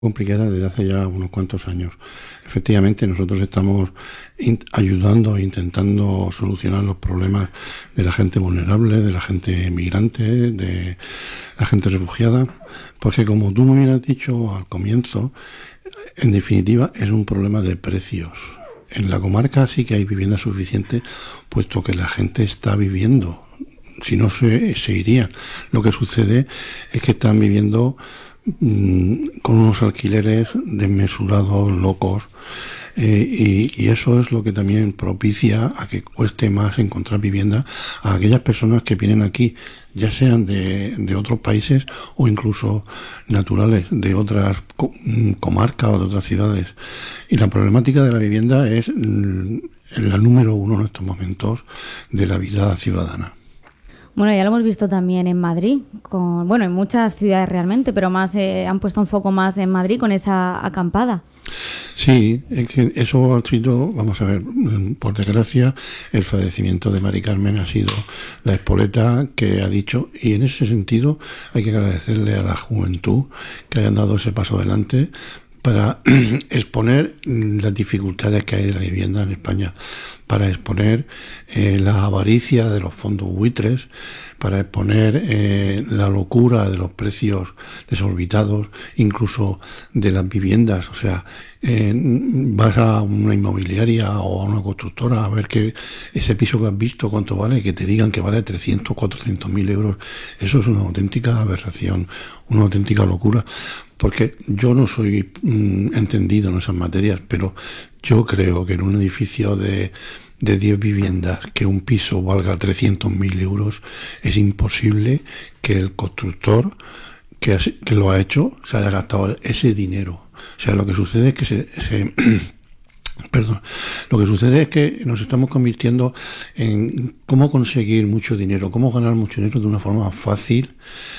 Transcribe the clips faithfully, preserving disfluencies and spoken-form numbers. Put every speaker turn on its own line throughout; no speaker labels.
complicada desde hace ya unos cuantos años. Efectivamente, nosotros estamos ayudando e intentando solucionar los problemas de la gente vulnerable, de la gente migrante, de la gente refugiada, porque como tú muy bien has dicho al comienzo, en definitiva es un problema de precios. En la comarca sí que hay vivienda suficiente, puesto que la gente está viviendo. Si no, se, se irían. Lo que sucede es que están viviendo con unos alquileres desmesurados, locos, eh, y, y eso es lo que también propicia a que cueste más encontrar vivienda a aquellas personas que vienen aquí, ya sean de, de otros países o incluso naturales de otras co- comarcas o de otras ciudades. Y la problemática de la vivienda es la número uno en estos momentos de la vida ciudadana.
Bueno, ya lo hemos visto también en Madrid, con, bueno, en muchas ciudades realmente, pero más eh, han puesto un foco más en Madrid con esa acampada.
Sí, es que eso ha sido, vamos a ver, por desgracia, el fallecimiento de Mari Carmen ha sido la espoleta que ha dicho, y en ese sentido hay que agradecerle a la juventud que hayan dado ese paso adelante para exponer las dificultades que hay de la vivienda en España, para exponer eh, la avaricia de los fondos buitres, para exponer eh, la locura de los precios desorbitados, incluso de las viviendas. O sea, eh, vas a una inmobiliaria o a una constructora a ver que ese piso que has visto cuánto vale, y que te digan que vale trescientos, cuatrocientos mil euros. Eso es una auténtica aberración, una auténtica locura. Porque yo no soy mmm, entendido en esas materias, pero yo creo que en un edificio de, de diez viviendas, que un piso valga trescientos mil euros, es imposible que el constructor que, has, que lo ha hecho se haya gastado ese dinero. O sea, lo que sucede es que se... se Perdón, lo que sucede es que nos estamos convirtiendo en cómo conseguir mucho dinero, cómo ganar mucho dinero de una forma fácil,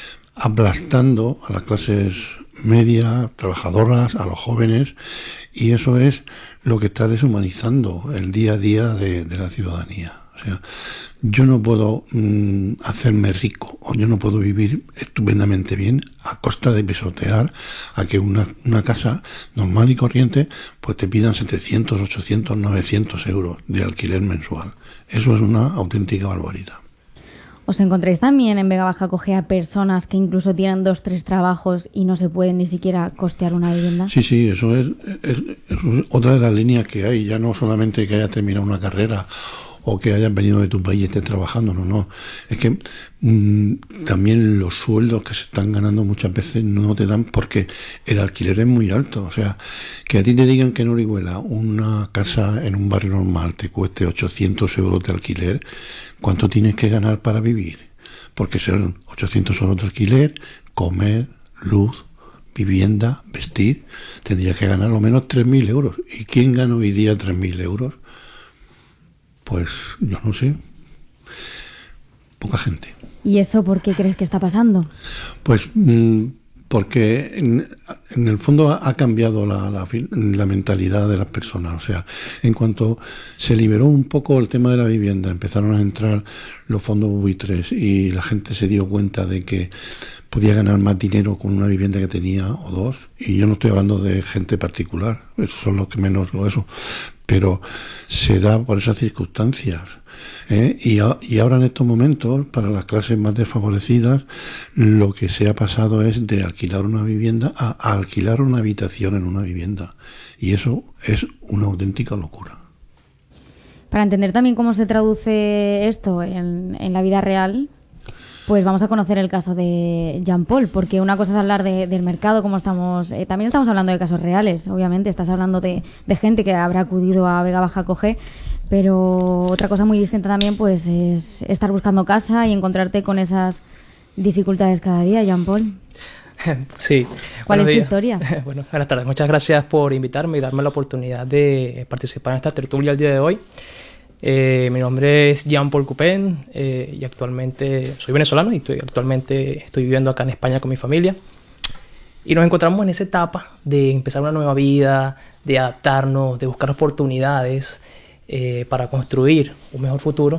aplastando a las clases medias, trabajadoras, a los jóvenes, y eso es lo que está deshumanizando el día a día de, de la ciudadanía. O sea, yo no puedo mmm, hacerme rico, o yo no puedo vivir estupendamente bien a costa de pisotear a que una, una casa normal y corriente pues te pidan setecientos, ochocientos, novecientos euros de alquiler mensual. Eso es una auténtica barbaridad.
¿Os encontráis también en Vega Baja Coge a personas que incluso tienen dos, tres trabajos y no se pueden ni siquiera costear una vivienda?
Sí, sí, eso es, es, eso es otra de las líneas que hay. Ya no solamente que hayas terminado una carrera o que hayas venido de tu país y estés trabajando, no, no. Es que mmm, también los sueldos que se están ganando muchas veces no te dan, porque el alquiler es muy alto. O sea, que a ti te digan que en Orihuela una casa en un barrio normal te cueste ochocientos euros de alquiler, ¿cuánto tienes que ganar para vivir? Porque son ochocientos euros de alquiler, comer, luz, vivienda, vestir, tendrías que ganar lo menos tres mil euros. ¿Y quién gana hoy día tres mil euros? Pues yo no sé, poca gente.
¿Y eso por qué crees que está pasando?
Pues mmm, porque en, en el fondo ha, ha cambiado la, la, la mentalidad de las personas. O sea, en cuanto se liberó un poco el tema de la vivienda, empezaron a entrar los fondos buitres y la gente se dio cuenta de que podía ganar más dinero con una vivienda que tenía o dos. Y yo no estoy hablando de gente particular, esos son los que menos lo eso. Pero se da por esas circunstancias. ¿eh? Y, a, y ahora en estos momentos, para las clases más desfavorecidas, lo que se ha pasado es de alquilar una vivienda a, a alquilar una habitación en una vivienda. Y eso es una auténtica locura.
Para entender también cómo se traduce esto en, en la vida real, pues vamos a conocer el caso de Jean Paul, porque una cosa es hablar de, del mercado, como estamos, eh, también estamos hablando de casos reales, obviamente, estás hablando de, de gente que habrá acudido a Vega Baja Coge, pero otra cosa muy distinta también pues es estar buscando casa y encontrarte con esas dificultades cada día, Jean Paul.
Sí.
¿Cuál es tu
días.
historia?
Bueno, buenas tardes. Muchas gracias por invitarme y darme la oportunidad de participar en esta tertulia el día de hoy. Eh, mi nombre es Jean Paul Coupen eh, y actualmente soy venezolano y estoy, actualmente estoy viviendo acá en España con mi familia. Y nos encontramos en esa etapa de empezar una nueva vida, de adaptarnos, de buscar oportunidades eh, para construir un mejor futuro.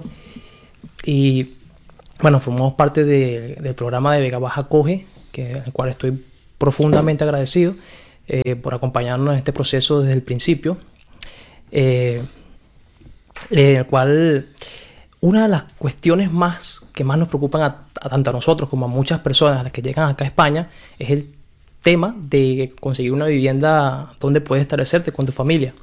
Y bueno, formamos parte de, del programa de Vega Baja Coge, que, al cual estoy profundamente agradecido. eh, por acompañarnos en este proceso desde el principio, eh, en el cual una de las cuestiones más que más nos preocupan a, a tanto a nosotros como a muchas personas a las que llegan acá a España es el tema de conseguir una vivienda donde puedes establecerte con tu familia.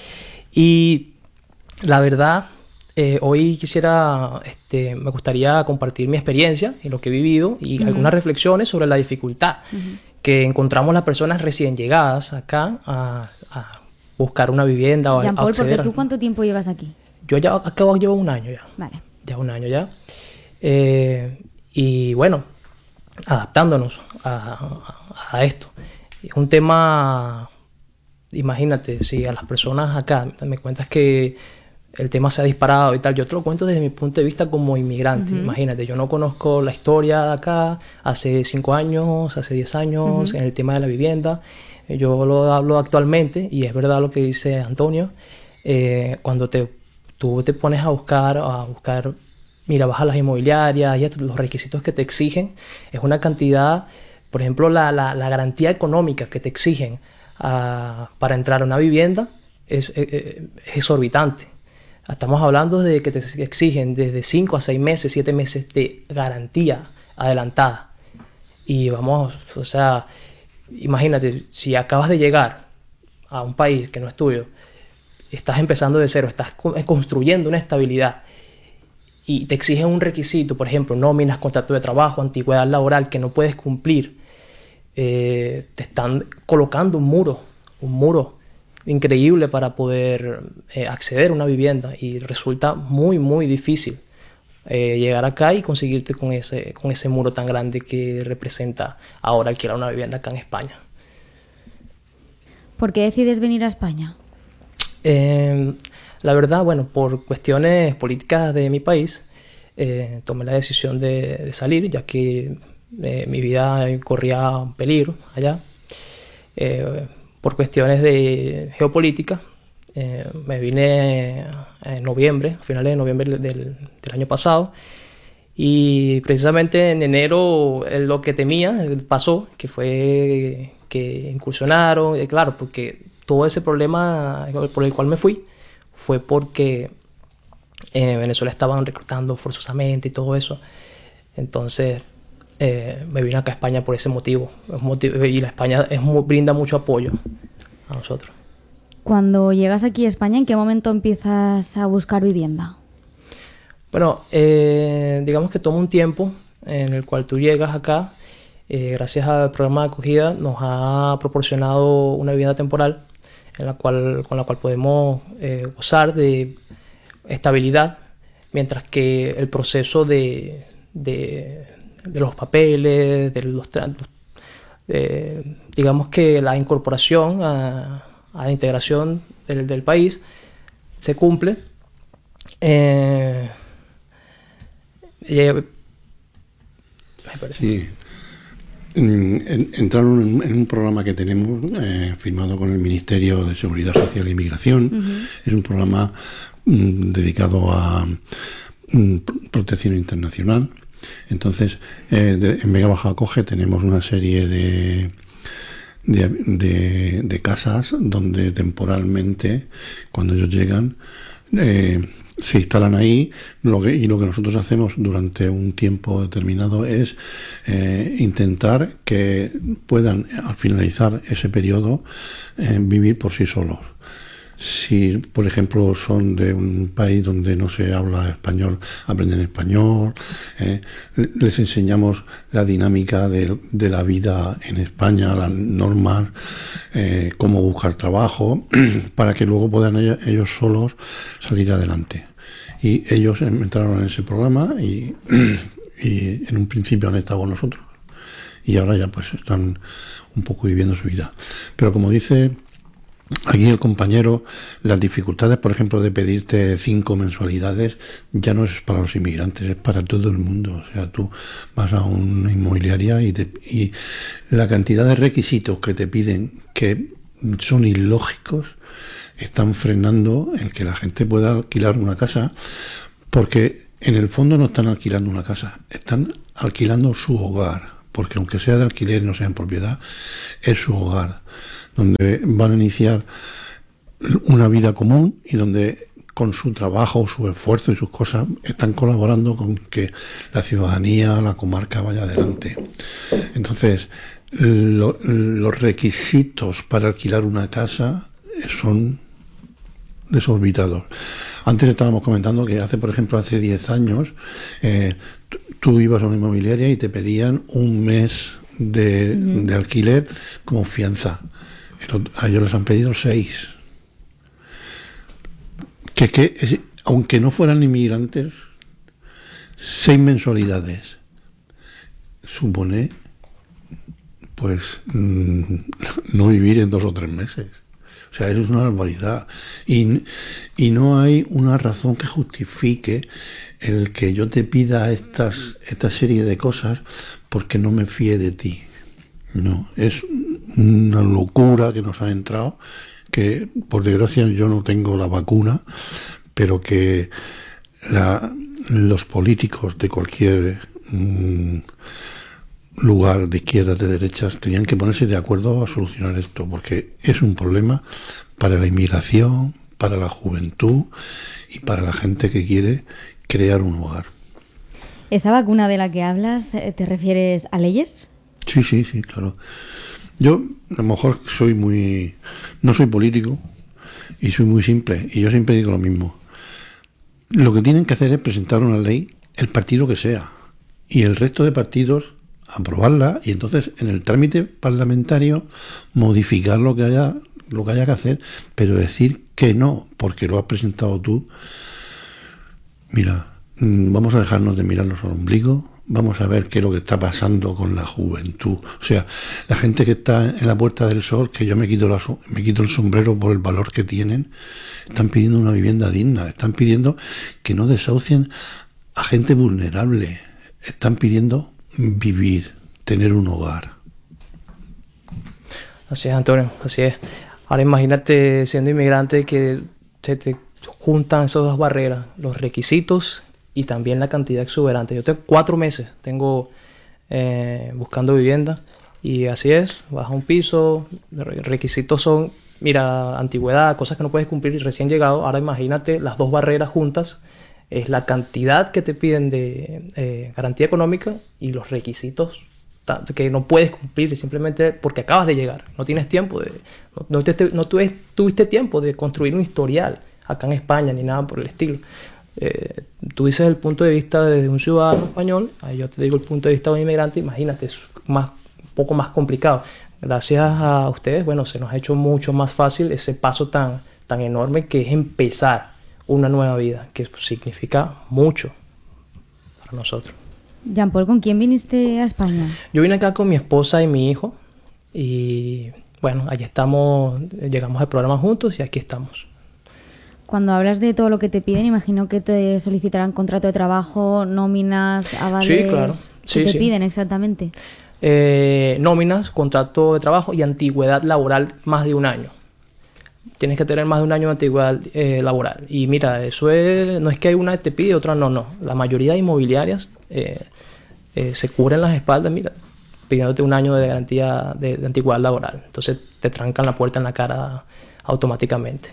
Y la verdad, eh, hoy quisiera, este, me gustaría compartir mi experiencia y lo que he vivido y uh-huh. algunas reflexiones sobre la dificultad uh-huh. que encontramos las personas recién llegadas acá a, a buscar una vivienda o a,
Jean-Paul,
a acceder.
¿porque tú cuánto tiempo llevas aquí?
Yo ya acabo llevo un año ya.
Vale.
Ya un año ya. Eh, y bueno, adaptándonos a, a, a esto. Es un tema, imagínate, si a las personas acá me cuentas que el tema se ha disparado y tal, yo te lo cuento desde mi punto de vista como inmigrante. Uh-huh. Imagínate, yo no conozco la historia de acá hace cinco años, hace diez años, uh-huh. en el tema de la vivienda. Yo lo hablo actualmente y es verdad lo que dice Antonio. Eh, cuando te, tú te pones a buscar, a buscar mira, vas a las inmobiliarias, ya los requisitos que te exigen, es una cantidad, por ejemplo, la, la, la garantía económica que te exigen uh, para entrar a una vivienda es, es, es exorbitante. Estamos hablando de que te exigen desde cinco a seis meses, siete meses de garantía adelantada. Y vamos, o sea, imagínate, si acabas de llegar a un país que no es tuyo, estás empezando de cero, estás construyendo una estabilidad, y te exigen un requisito, por ejemplo, nóminas, contrato de trabajo, antigüedad laboral, que no puedes cumplir, eh, te están colocando un muro, un muro increíble para poder eh, acceder a una vivienda y resulta muy, muy difícil eh, llegar acá y conseguirte con ese, con ese muro tan grande que representa ahora alquilar una vivienda acá en España.
¿Por qué decides venir a España?
Eh, La verdad, bueno, por cuestiones políticas de mi país, eh, tomé la decisión de, de salir, ya que eh, mi vida corría un peligro allá. Eh, por cuestiones de geopolítica, eh, me vine en noviembre, a finales de noviembre del, del año pasado, y precisamente en enero lo que temía pasó, que fue que incursionaron, y claro, porque todo ese problema por el cual me fui, fue porque en Venezuela estaban reclutando forzosamente y todo eso. Entonces eh, me vine acá a España por ese motivo. Y la España es muy, brinda mucho apoyo a nosotros.
Cuando llegas aquí a España, ¿en qué momento empiezas a buscar vivienda?
Bueno, eh, digamos que toma un tiempo en el cual tú llegas acá. Eh, gracias al programa de acogida nos ha proporcionado una vivienda temporal en la cual, con la cual podemos eh, gozar de estabilidad, mientras que el proceso de, de, de los papeles, de los, de, digamos que la incorporación a, a la integración del, del país se cumple. Eh, eh,
sí. Entraron en, en un programa que tenemos eh, firmado con el Ministerio de Seguridad Social e Inmigración. Uh-huh. Es un programa mm, dedicado a mm, protección internacional. Entonces, eh, de, en Vega Baja Acoge tenemos una serie de, de, de, de casas donde temporalmente, cuando ellos llegan, eh, se instalan ahí, lo que, y lo que nosotros hacemos durante un tiempo determinado es eh, intentar que puedan, al finalizar ese periodo, eh, vivir por sí solos. Si, por ejemplo, son de un país donde no se habla español, aprenden español, eh, les enseñamos la dinámica de, de la vida en España, las normas, eh, cómo buscar trabajo, para que luego puedan ellos, ellos solos salir adelante. Y ellos entraron en ese programa y, y en un principio han estado con nosotros. Y ahora ya pues están un poco viviendo su vida. Pero como dice aquí el compañero, las dificultades, por ejemplo, de pedirte cinco mensualidades ya no es para los inmigrantes, es para todo el mundo. O sea, tú vas a una inmobiliaria y, te, y la cantidad de requisitos que te piden, que son ilógicos, están frenando el que la gente pueda alquilar una casa, porque en el fondo no están alquilando una casa, están alquilando su hogar, porque aunque sea de alquiler y no sea en propiedad, es su hogar, donde van a iniciar una vida común y donde con su trabajo, su esfuerzo y sus cosas están colaborando con que la ciudadanía, la comarca vaya adelante. Entonces, lo, los requisitos para alquilar una casa son desorbitados. Antes estábamos comentando que hace, por ejemplo, hace diez años, eh, tú ibas a una inmobiliaria y te pedían un mes de, mm. de alquiler como fianza. A ellos les han pedido seis. Que, que es, aunque no fueran inmigrantes, seis mensualidades supone pues mmm, no vivir en dos o tres meses. O sea, eso es una barbaridad. Y, y no hay una razón que justifique el que yo te pida estas, esta serie de cosas porque no me fíe de ti. No, es una locura que nos ha entrado, que por desgracia yo no tengo la vacuna, pero que la, los políticos de cualquier mmm, lugar, de izquierdas, de derechas, tenían que ponerse de acuerdo a solucionar esto, porque es un problema para la inmigración, para la juventud y para la gente que quiere crear un hogar.
¿Esa vacuna de la que hablas, te refieres a leyes?
Sí, sí, sí, claro. Yo a lo mejor soy muy... no soy político y soy muy simple, y yo siempre digo lo mismo. Lo que tienen que hacer es presentar una ley, el partido que sea, y el resto de partidos aprobarla, y entonces en el trámite parlamentario modificar lo que haya lo que haya que hacer, pero decir que no, porque lo has presentado tú. Mira, vamos a dejarnos de mirarnos al ombligo, vamos a ver qué es lo que está pasando con la juventud. O sea, la gente que está en la Puerta del Sol, que yo me quito, la, me quito el sombrero por el valor que tienen, están pidiendo una vivienda digna, están pidiendo que no desahucien a gente vulnerable, están pidiendo vivir, tener un hogar.
Así es, Antonio, así es. Ahora imagínate siendo inmigrante que se te juntan esas dos barreras, los requisitos y también la cantidad exuberante. Yo tengo cuatro meses, tengo eh, buscando vivienda, y así es, vas a un piso, requisitos son, mira, antigüedad, cosas que no puedes cumplir y recién llegado. Ahora imagínate las dos barreras juntas, es la cantidad que te piden de eh, garantía económica y los requisitos que no puedes cumplir simplemente porque acabas de llegar. No tienes tiempo, de, no, no, te, no tuviste, tuviste tiempo de construir un historial acá en España ni nada por el estilo. Eh, tú dices el punto de vista desde un ciudadano español, ahí yo te digo el punto de vista de un inmigrante. Imagínate, es más, un poco más complicado. Gracias a ustedes, bueno, se nos ha hecho mucho más fácil ese paso tan, tan enorme que es empezar una nueva vida, que significa mucho para nosotros.
Jean Paul, ¿con quién viniste a España?
Yo vine acá con mi esposa y mi hijo, y bueno, allí estamos, llegamos al programa juntos y aquí estamos.
Cuando hablas de todo lo que te piden, imagino que te solicitarán contrato de trabajo, nóminas, avales.
Sí, claro.
¿Qué
sí,
te
sí.
piden exactamente?
Eh, nóminas, contrato de trabajo y antigüedad laboral más de un año. Tienes que tener más de un año de antigüedad eh, laboral. Y mira, eso es, no es que hay una que te pide y otra no, no. La mayoría de inmobiliarias eh, eh, se cubren las espaldas, mira, pidiéndote un año de garantía de, de antigüedad laboral. Entonces te trancan la puerta en la cara automáticamente.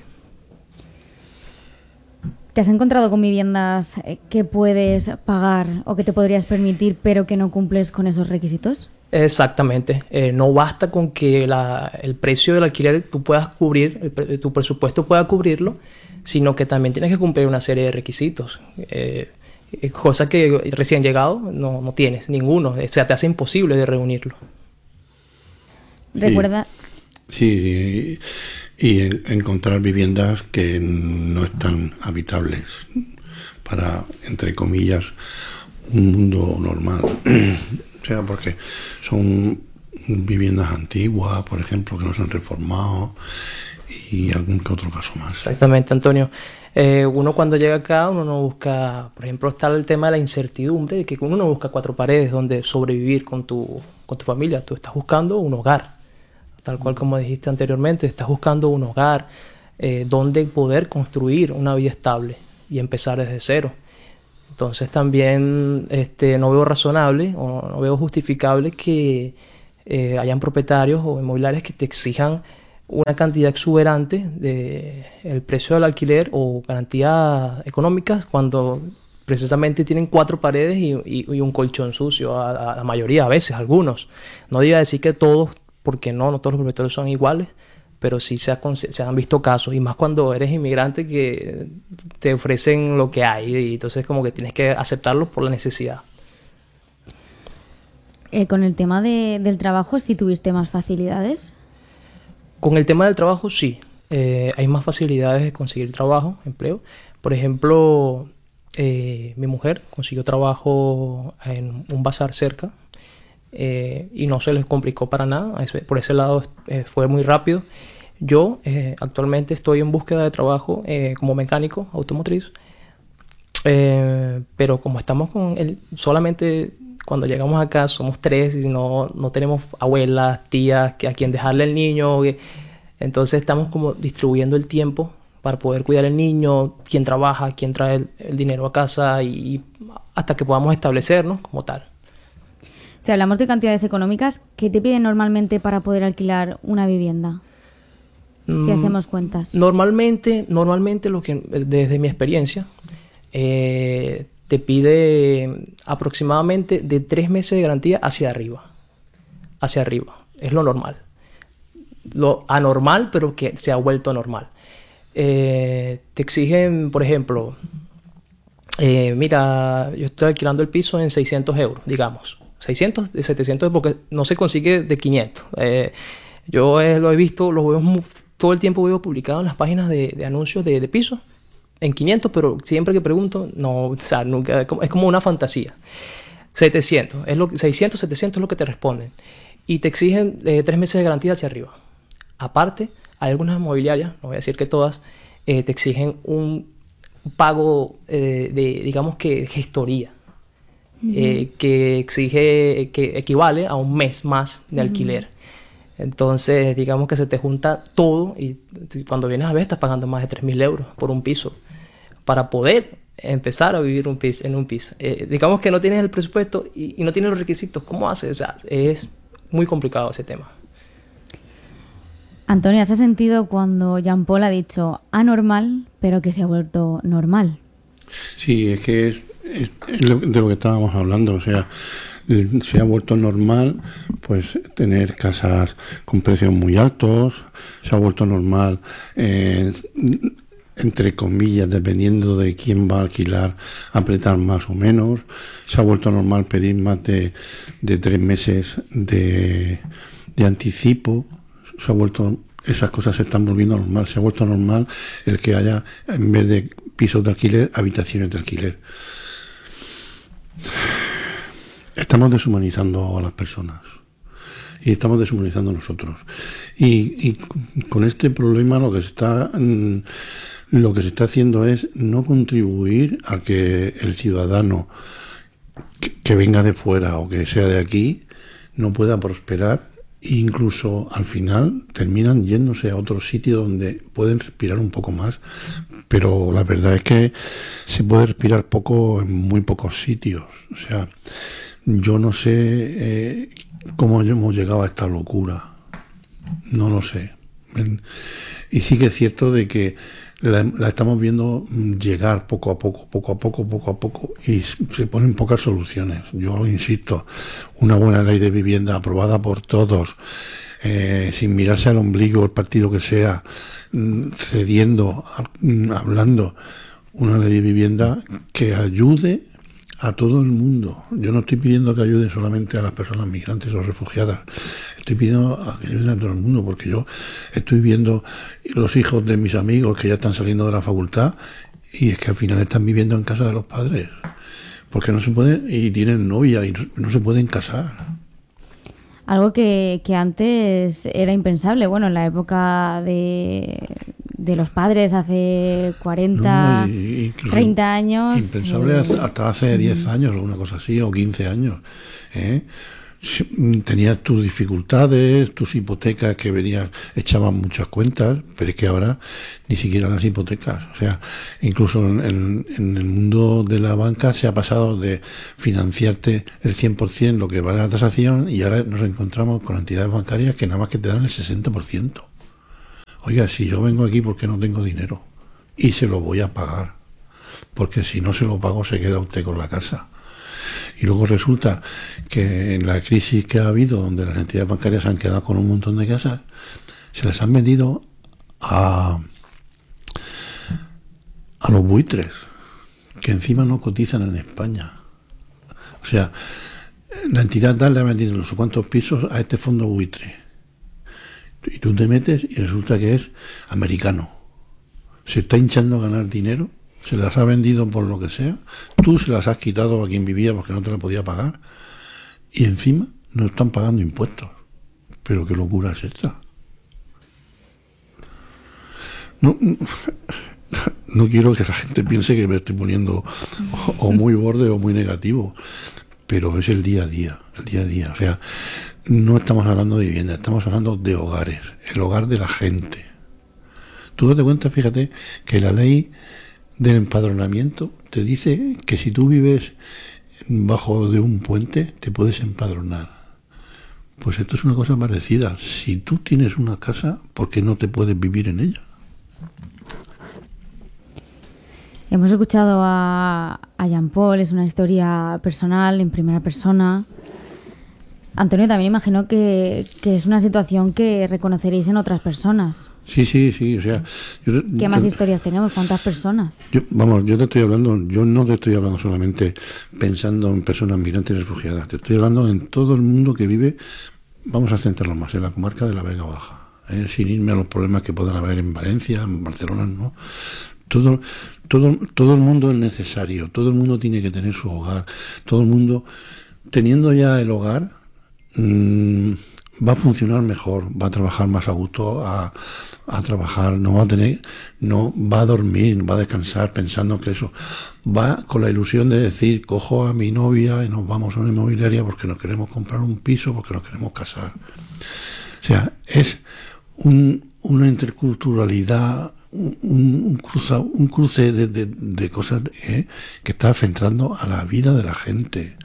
¿Te has encontrado con viviendas que puedes pagar o que te podrías permitir, pero que no cumples con esos requisitos?
Exactamente. Eh, no basta con que la, el precio del alquiler tú puedas cubrir, el, tu presupuesto pueda cubrirlo, sino que también tienes que cumplir una serie de requisitos. Eh, cosa que recién llegado no, no tienes ninguno. O sea, te hace imposible de reunirlo.
Recuerda...
Sí, sí, y encontrar viviendas que no están habitables para, entre comillas, un mundo normal. O sea, porque son viviendas antiguas, por ejemplo, que no se han reformado, y algún que otro caso más.
Exactamente, Antonio. Eh, uno cuando llega acá, uno no busca, por ejemplo, está el tema de la incertidumbre, de que uno no busca cuatro paredes donde sobrevivir con tu, con tu familia. Tú estás buscando un hogar, tal cual como dijiste anteriormente, estás buscando un hogar eh, donde poder construir una vida estable y empezar desde cero. Entonces también este, no veo razonable o no veo justificable que eh, hayan propietarios o inmobiliarios que te exijan una cantidad exuberante de el precio del alquiler o garantía económica cuando precisamente tienen cuatro paredes y, y, y un colchón sucio, a, a la mayoría, a veces, algunos. No diga decir que todos, porque no, no todos los propietarios son iguales, pero sí se, ha, se han visto casos, y más cuando eres inmigrante que te ofrecen lo que hay, y entonces como que tienes que aceptarlo por la necesidad.
Eh, con el tema de, del trabajo, ¿sí tuviste más facilidades?
Con el tema del trabajo, sí. Eh, hay más facilidades de conseguir trabajo, empleo. Por ejemplo, eh, mi mujer consiguió trabajo en un bazar cerca eh, y no se les complicó para nada. Por ese lado eh, fue muy rápido. Yo eh, actualmente estoy en búsqueda de trabajo eh, como mecánico automotriz, eh, pero como estamos con él, solamente cuando llegamos acá somos tres y no, no tenemos abuelas, tías que a quien dejarle el niño, que, entonces estamos como distribuyendo el tiempo para poder cuidar al niño, quién trabaja, quién trae el, el dinero a casa, y, y hasta que podamos establecernos como tal.
Si hablamos de cantidades económicas, ¿qué te piden normalmente para poder alquilar una vivienda? Si hacemos cuentas.
Normalmente, normalmente lo que, desde mi experiencia, eh, te pide aproximadamente de tres meses de garantía hacia arriba. Hacia arriba. Es lo normal. Lo anormal, pero que se ha vuelto normal. Eh, te exigen, por ejemplo, eh, mira, yo estoy alquilando el piso en seiscientos euros, digamos. seiscientos, de setecientos, porque no se consigue de quinientos. Eh, yo eh, lo he visto, lo veo muy, todo el tiempo veo publicado en las páginas de, de anuncios de, de pisos en quinientos, pero siempre que pregunto, no, o sea, nunca, es como una fantasía. setecientos, es lo que, seiscientos, setecientos es lo que te responden. Y te exigen eh, tres meses de garantía hacia arriba. Aparte, hay algunas inmobiliarias, no voy a decir que todas, eh, te exigen un pago eh, de, digamos que, gestoría, uh-huh. eh, que exige, que equivale a un mes más de uh-huh. alquiler. Entonces, digamos que se te junta todo y cuando vienes a ver estás pagando más de tres mil euros por un piso para poder empezar a vivir un piso, en un piso. Eh, digamos que no tienes el presupuesto y, y no tienes los requisitos. ¿Cómo haces? O sea, es muy complicado ese tema.
Antonio, ¿has sentido cuando Jean Paul ha dicho anormal, pero que se ha vuelto normal?
Sí, es que es, es, es de lo que estábamos hablando, o sea, se ha vuelto normal pues tener casas con precios muy altos, se ha vuelto normal, eh, entre comillas, dependiendo de quién va a alquilar, apretar más o menos, se ha vuelto normal pedir más de, de tres meses de, de anticipo, se ha vuelto, esas cosas se están volviendo normal, se ha vuelto normal el que haya, en vez de pisos de alquiler, habitaciones de alquiler. Estamos deshumanizando a las personas y estamos deshumanizando a nosotros. Y, y con este problema lo que se está lo que se está haciendo es no contribuir a que el ciudadano que, que venga de fuera o que sea de aquí no pueda prosperar, e incluso al final terminan yéndose a otro sitio donde pueden respirar un poco más. Pero la verdad es que se puede respirar poco en muy pocos sitios. O sea, yo no sé eh, cómo hemos llegado a esta locura. No lo sé. Y sí que es cierto de que la, la estamos viendo llegar poco a poco, poco a poco, poco a poco, y se ponen pocas soluciones. Yo insisto, una buena ley de vivienda aprobada por todos, eh, sin mirarse al ombligo, el partido que sea, cediendo, hablando, una ley de vivienda que ayude a todo el mundo. Yo no estoy pidiendo que ayude solamente a las personas migrantes o refugiadas, estoy pidiendo a que ayuden a todo el mundo, porque yo estoy viendo los hijos de mis amigos que ya están saliendo de la facultad y es que al final están viviendo en casa de los padres, porque no se pueden, y tienen novia y no, no se pueden casar.
Algo que, que antes era impensable, bueno, en la época de, de los padres hace cuarenta, no, treinta años.
Impensable eh, hasta hace diez años o una cosa así, o quince años. ¿eh? Tenías tus dificultades, tus hipotecas que venían, echaban muchas cuentas, pero es que ahora ni siquiera las hipotecas. O sea, incluso en, en, en el mundo de la banca se ha pasado de financiarte el cien por ciento lo que vale la tasación, y ahora nos encontramos con entidades bancarias que nada más que te dan el sesenta por ciento. Oiga, si yo vengo aquí porque no tengo dinero y se lo voy a pagar, porque si no se lo pago se queda usted con la casa. Y luego resulta que en la crisis que ha habido, donde las entidades bancarias se han quedado con un montón de casas, se las han vendido a, a los buitres, que encima no cotizan en España. O sea, la entidad tal le ha vendido no sé cuántos pisos a este fondo buitre. Y tú te metes y resulta que es americano. Se está hinchando a ganar dinero, se las ha vendido por lo que sea, tú se las has quitado a quien vivía porque no te la podía pagar, y encima no están pagando impuestos. Pero qué locura es esta. No, no quiero que la gente piense que me estoy poniendo o, o muy borde o muy negativo, pero es el día a día, el día a día. O sea, no estamos hablando de vivienda, estamos hablando de hogares, el hogar de la gente. Tú date cuenta, fíjate, que la ley del empadronamiento te dice que si tú vives bajo de un puente te puedes empadronar. Pues esto es una cosa parecida. Si tú tienes una casa, ¿por qué no te puedes vivir en ella?
Hemos escuchado a, a Jean Paul, es una historia personal, en primera persona. Antonio, también imagino que, que es una situación que reconoceréis en otras personas.
Sí, sí, sí, o sea... Yo,
¿Qué más
yo,
historias tenemos? ¿Cuántas personas?
Yo, vamos, yo te estoy hablando, yo no te estoy hablando solamente pensando en personas migrantes y refugiadas, te estoy hablando en todo el mundo que vive, vamos a centrarlo más, en la comarca de la Vega Baja, ¿eh? Sin irme a los problemas que puedan haber en Valencia, en Barcelona, ¿no? Todo, todo, todo el mundo es necesario, todo el mundo tiene que tener su hogar, todo el mundo, teniendo ya el hogar, mmm, va a funcionar mejor, va a trabajar más a gusto, a, a trabajar, no va a tener, no va a dormir, va a descansar pensando que eso, va con la ilusión de decir, cojo a mi novia y nos vamos a una inmobiliaria porque nos queremos comprar un piso, porque nos queremos casar. O sea, es un, una interculturalidad, un, un, cruza, un cruce de, de, de cosas ¿eh? que está afectando a la vida de la gente.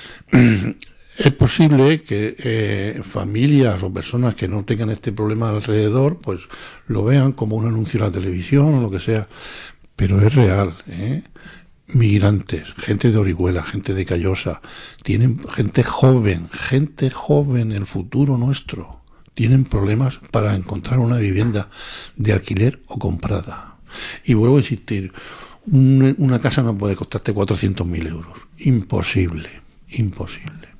Es posible que eh, familias o personas que no tengan este problema alrededor, pues lo vean como un anuncio en la televisión o lo que sea, pero es real, ¿eh? Migrantes, gente de Orihuela, gente de Callosa, tienen gente joven, gente joven, el futuro nuestro, tienen problemas para encontrar una vivienda de alquiler o comprada. Y vuelvo a insistir, un, una casa no puede costarte cuatrocientos mil euros, imposible, imposible.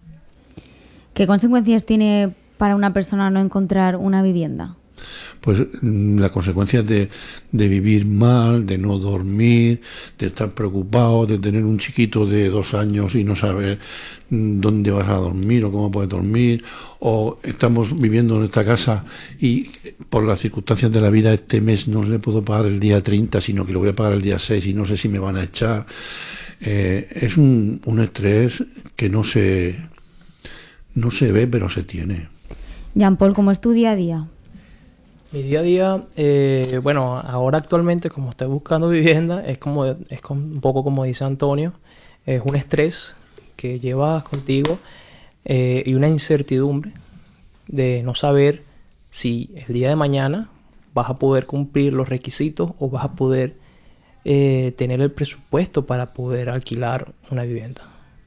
¿Qué consecuencias tiene para una persona no encontrar una vivienda?
Pues las consecuencias de, de vivir mal, de no dormir, de estar preocupado, de tener un chiquito de dos años y no saber dónde vas a dormir o cómo puedes dormir, o estamos viviendo en esta casa y por las circunstancias de la vida este mes no le puedo pagar el día treinta, sino que lo voy a pagar el día seis y no sé si me van a echar. Eh, es un, un estrés que no se... No se ve, pero se tiene.
Jean Paul, ¿cómo es tu día a día?
Mi día a día, eh, bueno, ahora actualmente como estoy buscando vivienda, es como es como, un poco como dice Antonio, es un estrés que llevas contigo eh, y una incertidumbre de no saber si el día de mañana vas a poder cumplir los requisitos o vas a poder eh, tener el presupuesto para poder alquilar una vivienda.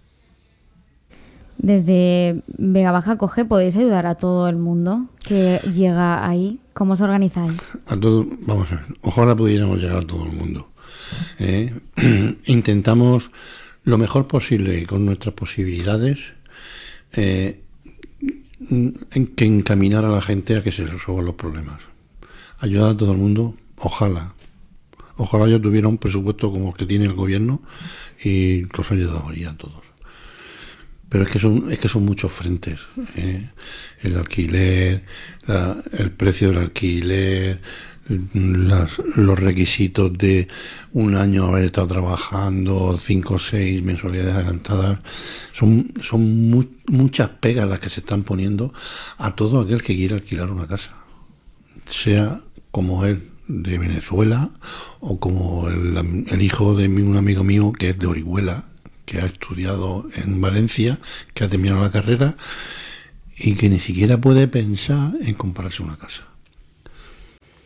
Desde Vega Baja Coge podéis ayudar a todo el mundo que llega ahí. ¿Cómo os organizáis?
A todo, vamos a ver, ojalá pudiéramos llegar a todo el mundo. ¿eh? Intentamos lo mejor posible con nuestras posibilidades eh, en que encaminar a la gente a que se resuelvan los problemas. Ayudar a todo el mundo, ojalá. Ojalá yo tuviera un presupuesto como el que tiene el gobierno y los ayudaría a todos. Pero es que son es que son muchos frentes, ¿eh? El alquiler, la, el precio del alquiler, las, los requisitos de un año haber estado trabajando, cinco o seis mensualidades adelantadas, son son mu muchas pegas las que se están poniendo a todo aquel que quiera alquilar una casa, sea como él de Venezuela o como el, el hijo de un amigo mío que es de Orihuela, que ha estudiado en Valencia, que ha terminado la carrera y que ni siquiera puede pensar en comprarse una casa.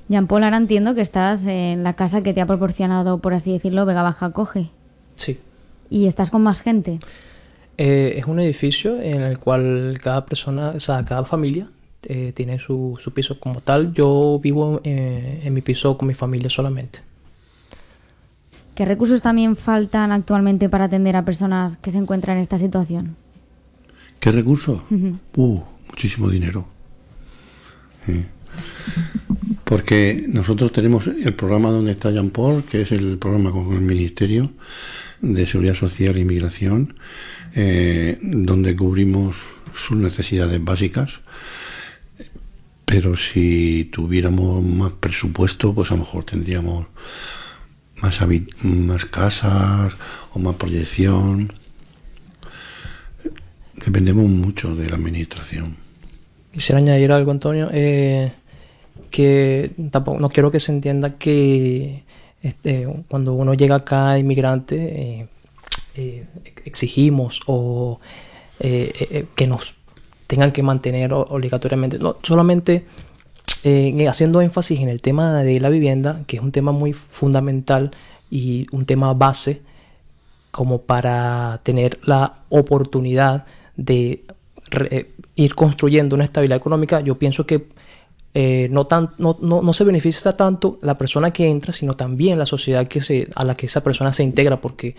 Jean Paul, ahora entiendo que estás en la casa que te ha proporcionado, por así decirlo, Vega Baja Acoge.
Sí.
¿Y estás con más gente?
Eh, es un edificio en el cual cada persona, o sea, cada familia eh, tiene su, su piso como tal. Yo vivo eh, en mi piso con mi familia solamente.
¿Qué recursos también faltan actualmente para atender a personas que se encuentran en esta situación?
¿Qué recursos?
Uh-huh.
Uh, muchísimo dinero. Sí. Porque nosotros tenemos el programa donde está Jean Paul, que es el programa con el Ministerio de Seguridad Social e Inmigración, eh, donde cubrimos sus necesidades básicas. Pero si tuviéramos más presupuesto, pues a lo mejor tendríamos más, habit- más casas o más proyección. Dependemos mucho de la administración.
Quisiera añadir algo, Antonio, eh, que tampoco, no quiero que se entienda que este, cuando uno llega acá de inmigrante eh, eh, exigimos o eh, eh, que nos tengan que mantener obligatoriamente. No, solamente eh, haciendo énfasis en el tema de la vivienda, que es un tema muy fundamental y un tema base como para tener la oportunidad de re, ir construyendo una estabilidad económica. Yo pienso que eh, no, tan, no, no, no se beneficia tanto la persona que entra, sino también la sociedad que se, a la que esa persona se integra, porque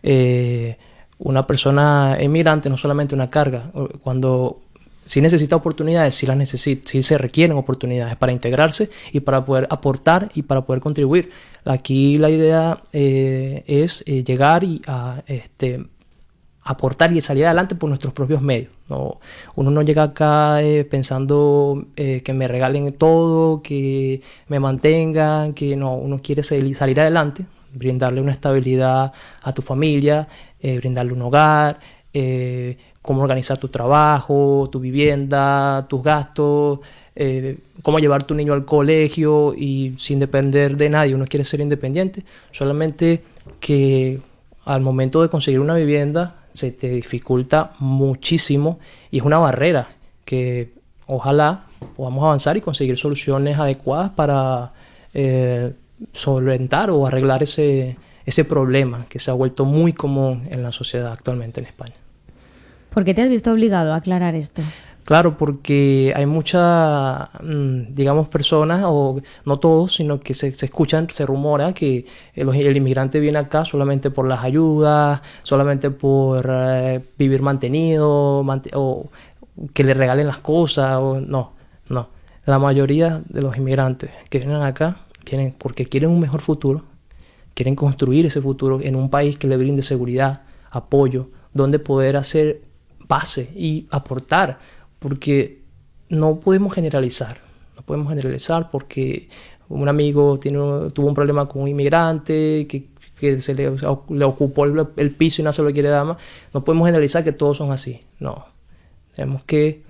eh, una persona emigrante no es solamente una carga. Cuando si necesita oportunidades, si las necesita, si se requieren oportunidades para integrarse y para poder aportar y para poder contribuir. Aquí la idea eh, es eh, llegar y a este, aportar y salir adelante por nuestros propios medios. ¿No? Uno no llega acá eh, pensando eh, que me regalen todo, que me mantengan, que no, uno quiere salir, salir adelante, brindarle una estabilidad a tu familia, eh, brindarle un hogar, eh, cómo organizar tu trabajo, tu vivienda, tus gastos, eh, cómo llevar tu niño al colegio y sin depender de nadie. Uno quiere ser independiente, solamente que al momento de conseguir una vivienda se te dificulta muchísimo y es una barrera que ojalá podamos avanzar y conseguir soluciones adecuadas para eh, solventar o arreglar ese, ese problema que se ha vuelto muy común en la sociedad actualmente en España.
¿Por qué te has visto obligado a aclarar esto?
Claro, porque hay muchas, digamos, personas, o no todos, sino que se, se escuchan, se rumora que el, el inmigrante viene acá solamente por las ayudas, solamente por eh, vivir mantenido, mant o que le regalen las cosas, o no, no. La mayoría de los inmigrantes que vienen acá vienen porque quieren un mejor futuro, quieren construir ese futuro en un país que le brinde seguridad, apoyo, donde poder hacer base y aportar, porque no podemos generalizar, no podemos generalizar porque un amigo tiene, tuvo un problema con un inmigrante que, que se le, le ocupó el, el piso y no se lo quiere dar más. No podemos generalizar que todos son así, no. Tenemos que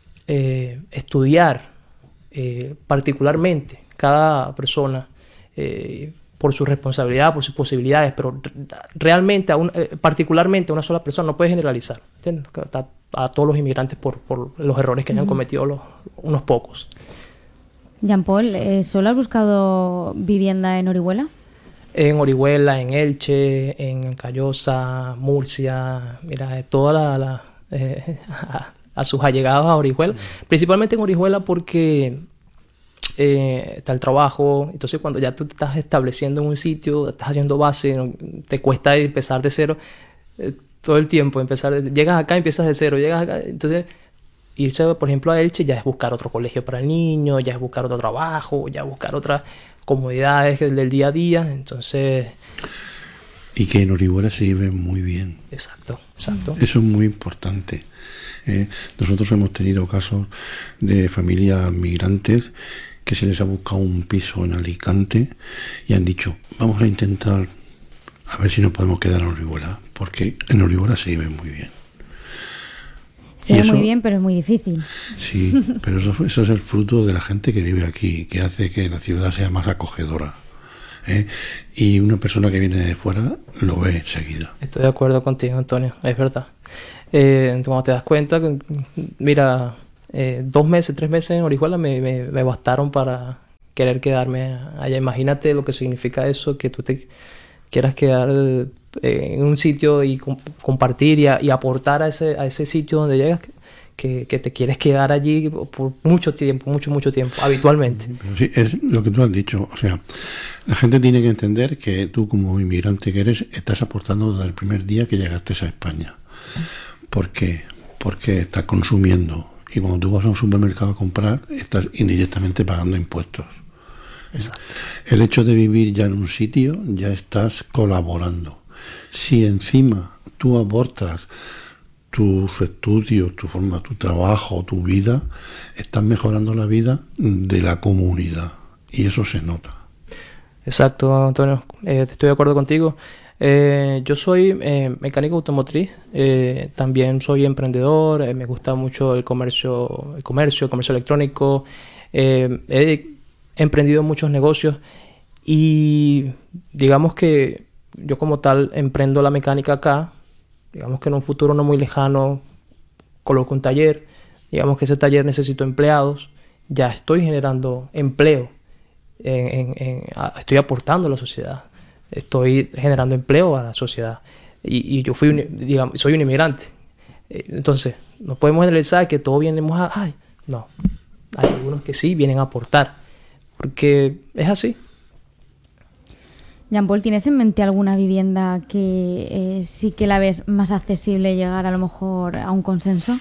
eh, estudiar eh, particularmente cada persona eh, por su responsabilidad, por sus posibilidades, pero realmente, a un, eh, particularmente a una sola persona, no puede generalizar, ¿entiendes? A, a todos los inmigrantes por, por los errores que hayan uh-huh. cometido los, unos pocos.
Jean Paul, eh, ¿solo has buscado vivienda en Orihuela?
En Orihuela, en Elche, en Callosa, Murcia, mira, toda la, la eh, a, a sus allegados a Orihuela, uh-huh. principalmente en Orihuela porque Eh, está el trabajo. Entonces cuando ya tú te estás estableciendo en un sitio, estás haciendo base, no, te cuesta empezar de cero eh, todo el tiempo, empezar de, llegas acá y empiezas de cero, llegas acá, entonces irse por ejemplo a Elche ya es buscar otro colegio para el niño, ya es buscar otro trabajo, ya es buscar otras comodidades del día a día, entonces...
Y que en Orihuela se vive muy bien.
Exacto, exacto.
Eso es muy importante. Eh, nosotros hemos tenido casos de familias migrantes que se les ha buscado un piso en Alicante y han dicho, vamos a intentar a ver si nos podemos quedar en Orihuela, porque en Orihuela se vive muy bien.
Se vive muy bien, pero es muy difícil.
Sí, pero eso, eso es el fruto de la gente que vive aquí, que hace que la ciudad sea más acogedora. ¿eh? Y una persona que viene de fuera lo ve enseguida.
Estoy de acuerdo contigo, Antonio, es verdad. Eh, cuando te das cuenta, mira... Eh, dos meses, tres meses en Orihuela me, me, me bastaron para querer quedarme allá. Imagínate lo que significa eso, que tú te quieras quedar eh, en un sitio y com compartir y, a, y aportar a ese, a ese sitio donde llegas, que, que te quieres quedar allí por mucho tiempo, mucho, mucho tiempo, habitualmente.
Pero sí, es lo que tú has dicho. O sea, la gente tiene que entender que tú, como inmigrante que eres, estás aportando desde el primer día que llegaste a España. ¿Por qué? Porque estás consumiendo. Y cuando tú vas a un supermercado a comprar, estás indirectamente pagando impuestos.
Exacto.
El hecho de vivir ya en un sitio, ya estás colaborando. Si encima tú aportas tus estudios, tu forma, tu trabajo, tu vida, estás mejorando la vida de la comunidad. Y eso se nota.
Exacto, Antonio. Eh, estoy de acuerdo contigo. Eh, yo soy eh, mecánico automotriz, eh, también soy emprendedor, eh, me gusta mucho el comercio, el comercio, el comercio electrónico, eh, he emprendido muchos negocios y digamos que yo como tal emprendo la mecánica acá, digamos que en un futuro no muy lejano coloco un taller, digamos que ese taller necesito empleados, ya estoy generando empleo, en, en, en, a, estoy aportando a la sociedad. Estoy generando empleo a la sociedad y, y yo fui un, digamos, soy un inmigrante, entonces no podemos generalizar que todos venimos a ay, no, hay algunos que sí vienen a aportar porque es así.
Jean Paul, ¿tienes en mente alguna vivienda que eh, sí que la ves más accesible llegar a lo mejor a un consenso?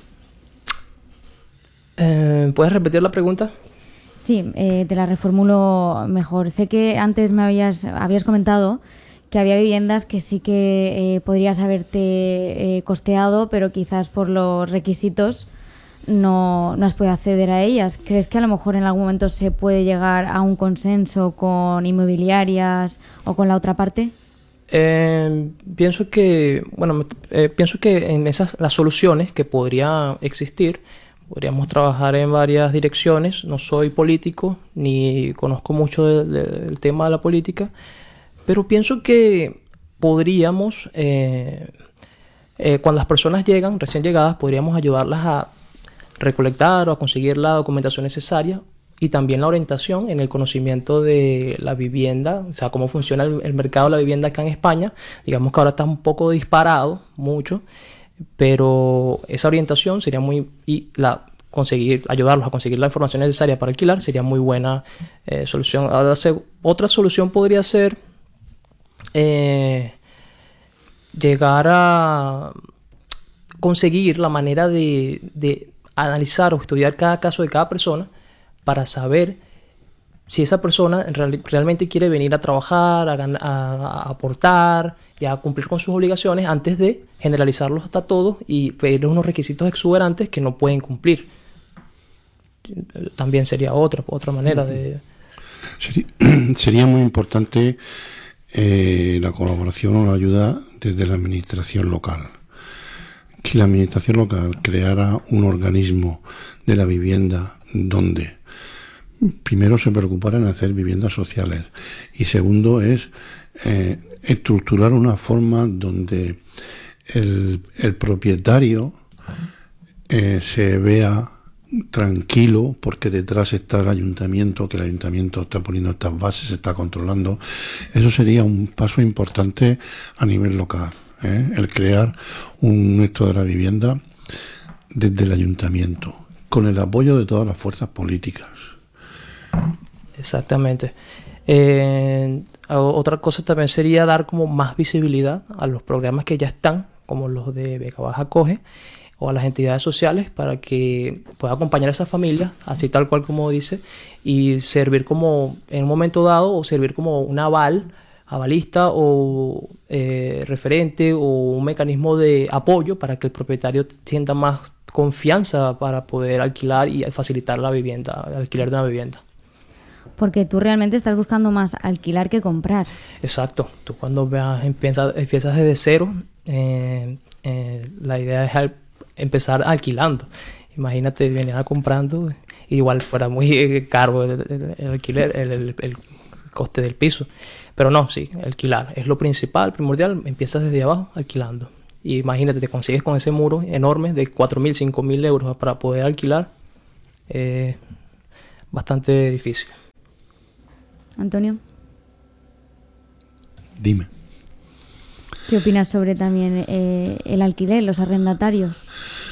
Eh, ¿puedes repetir la pregunta?
Sí, eh, te la reformulo mejor. Sé que antes me habías, habías comentado que había viviendas que sí que eh, podrías haberte eh, costeado, pero quizás por los requisitos no, no has podido acceder a ellas. ¿Crees que a lo mejor en algún momento se puede llegar a un consenso con inmobiliarias o con la otra parte?
Eh, pienso que, bueno, eh, pienso que en esas las soluciones que podrían existir. Podríamos trabajar en varias direcciones. No soy político ni conozco mucho de, de, del tema de la política, pero pienso que podríamos, eh, eh, cuando las personas llegan, recién llegadas, podríamos ayudarlas a recolectar o a conseguir la documentación necesaria y también la orientación en el conocimiento de la vivienda, o sea, cómo funciona el, el mercado de la vivienda acá en España. Digamos que ahora está un poco disparado, mucho, pero esa orientación sería muy y la conseguir ayudarlos a conseguir la información necesaria para alquilar sería muy buena eh, solución. Ahora, otra solución podría ser eh, llegar a conseguir la manera de, de analizar o estudiar cada caso de cada persona para saber si esa persona real, realmente quiere venir a trabajar, a, a, a aportar y a cumplir con sus obligaciones antes de generalizarlos hasta todos y pedirles unos requisitos exuberantes que no pueden cumplir. También sería otra, otra manera de...
Sería, sería muy importante eh, la colaboración o la ayuda desde la administración local. Que la administración local creara un organismo de la vivienda donde primero se preocupara en hacer viviendas sociales y segundo es eh, estructurar una forma donde el, el propietario eh, se vea tranquilo porque detrás está el ayuntamiento, que el ayuntamiento está poniendo estas bases, está controlando. Eso sería un paso importante a nivel local, ¿eh? El crear un esto de la vivienda desde el ayuntamiento, con el apoyo de todas las fuerzas políticas.
Exactamente. Eh, otra cosa también sería dar como más visibilidad a los programas que ya están, como los de Beca Baja Acoge, o a las entidades sociales para que pueda acompañar a esas familias, así tal cual como dice, y servir como, en un momento dado, o servir como un aval, avalista o eh, referente o un mecanismo de apoyo para que el propietario sienta más confianza para poder alquilar y facilitar la vivienda, el alquiler de una vivienda.
Porque tú realmente estás buscando más alquilar que comprar.
Exacto. Tú cuando veas, empiezas, empiezas desde cero, eh, eh, la idea es al, empezar alquilando. Imagínate, venir comprando, igual fuera muy caro el, el, el alquiler, el, el, el coste del piso. Pero no, sí, alquilar es lo principal, primordial. Empiezas desde abajo alquilando. Y imagínate, te consigues con ese muro enorme de cuatro mil, cinco mil euros para poder alquilar. Eh, bastante difícil.
Antonio,
Dime.
¿qué opinas sobre también eh, el alquiler, los arrendatarios?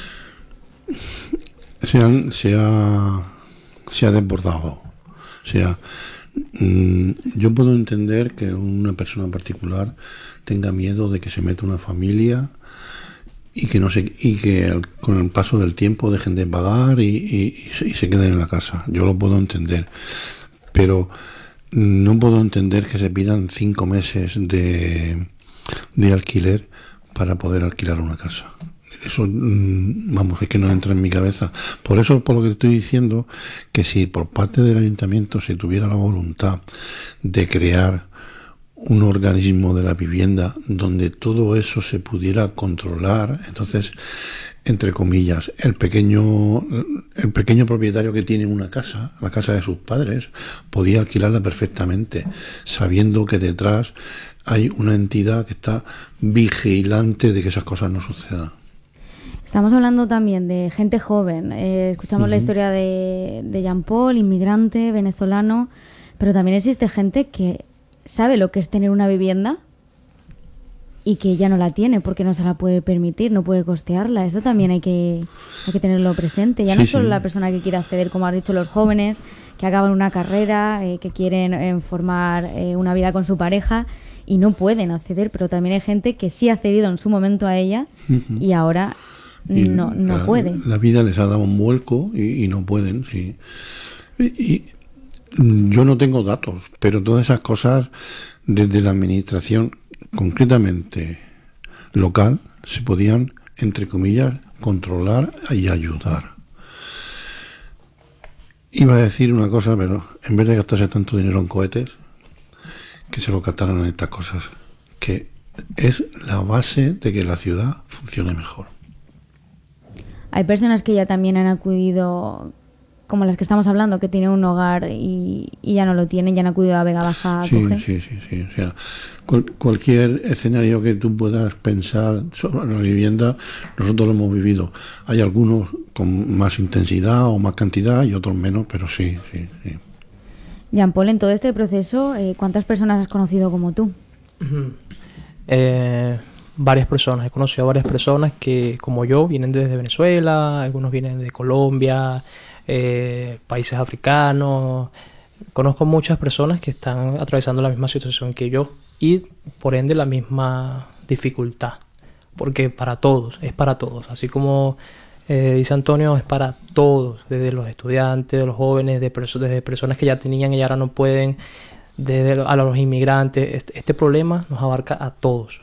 Se, han, se, ha, se ha desbordado. O sea, mmm, yo puedo entender que una persona en particular tenga miedo de que se meta una familia y que no se, y que al, con el paso del tiempo dejen de pagar y, y, y, se, y se queden en la casa. Yo lo puedo entender. Pero no puedo entender que se pidan cinco meses de, de alquiler para poder alquilar una casa. Eso, vamos, es que no entra en mi cabeza. Por eso, por lo que te estoy diciendo, que si por parte del ayuntamiento se tuviera la voluntad de crear un organismo de la vivienda donde todo eso se pudiera controlar, entonces, entre comillas, el pequeño el pequeño propietario que tiene una casa, la casa de sus padres, podía alquilarla perfectamente, sabiendo que detrás hay una entidad que está vigilante de que esas cosas no sucedan.
Estamos hablando también de gente joven. Eh, escuchamos uh-huh. la historia de, de Jean Paul, inmigrante, venezolano, pero también existe gente que sabe lo que es tener una vivienda y que ya no la tiene porque no se la puede permitir, no puede costearla. Eso también hay que, hay que tenerlo presente. Ya sí, no solo sí. la persona que quiere acceder, como has dicho, los jóvenes que acaban una carrera, eh, que quieren eh, formar eh, una vida con su pareja y no pueden acceder, pero también hay gente que sí ha accedido en su momento a ella uh-huh. y ahora y no, no
la,
puede.
La vida les ha dado un vuelco y, y no pueden, sí. Y, y yo no tengo datos, pero todas esas cosas desde la administración, concretamente local, se podían, entre comillas, controlar y ayudar. Iba a decir una cosa, pero en vez de gastarse tanto dinero en cohetes, que se lo gastaran en estas cosas, que es la base de que la ciudad funcione mejor.
Hay personas que ya también han acudido, como las que estamos hablando, que tienen un hogar y, y ya no lo tienen, ya han acudido a Vega Baja a
sí,
coger.
Sí, sí, sí. O sea, cual, cualquier escenario que tú puedas pensar sobre la vivienda, nosotros lo hemos vivido. Hay algunos con más intensidad o más cantidad y otros menos, pero sí, sí, sí.
Jean Paul, en todo este proceso, eh, ¿cuántas personas has conocido como tú?
Uh-huh. Eh... Varias personas, he conocido a varias personas que, como yo, vienen desde Venezuela, algunos vienen de Colombia, eh, países africanos. Conozco muchas personas que están atravesando la misma situación que yo y, por ende, la misma dificultad. Porque para todos, es para todos. Así como eh, dice Antonio, es para todos, desde los estudiantes, de los jóvenes, de perso- desde personas que ya tenían y ahora no pueden, desde a los inmigrantes. Este, este problema nos abarca a todos.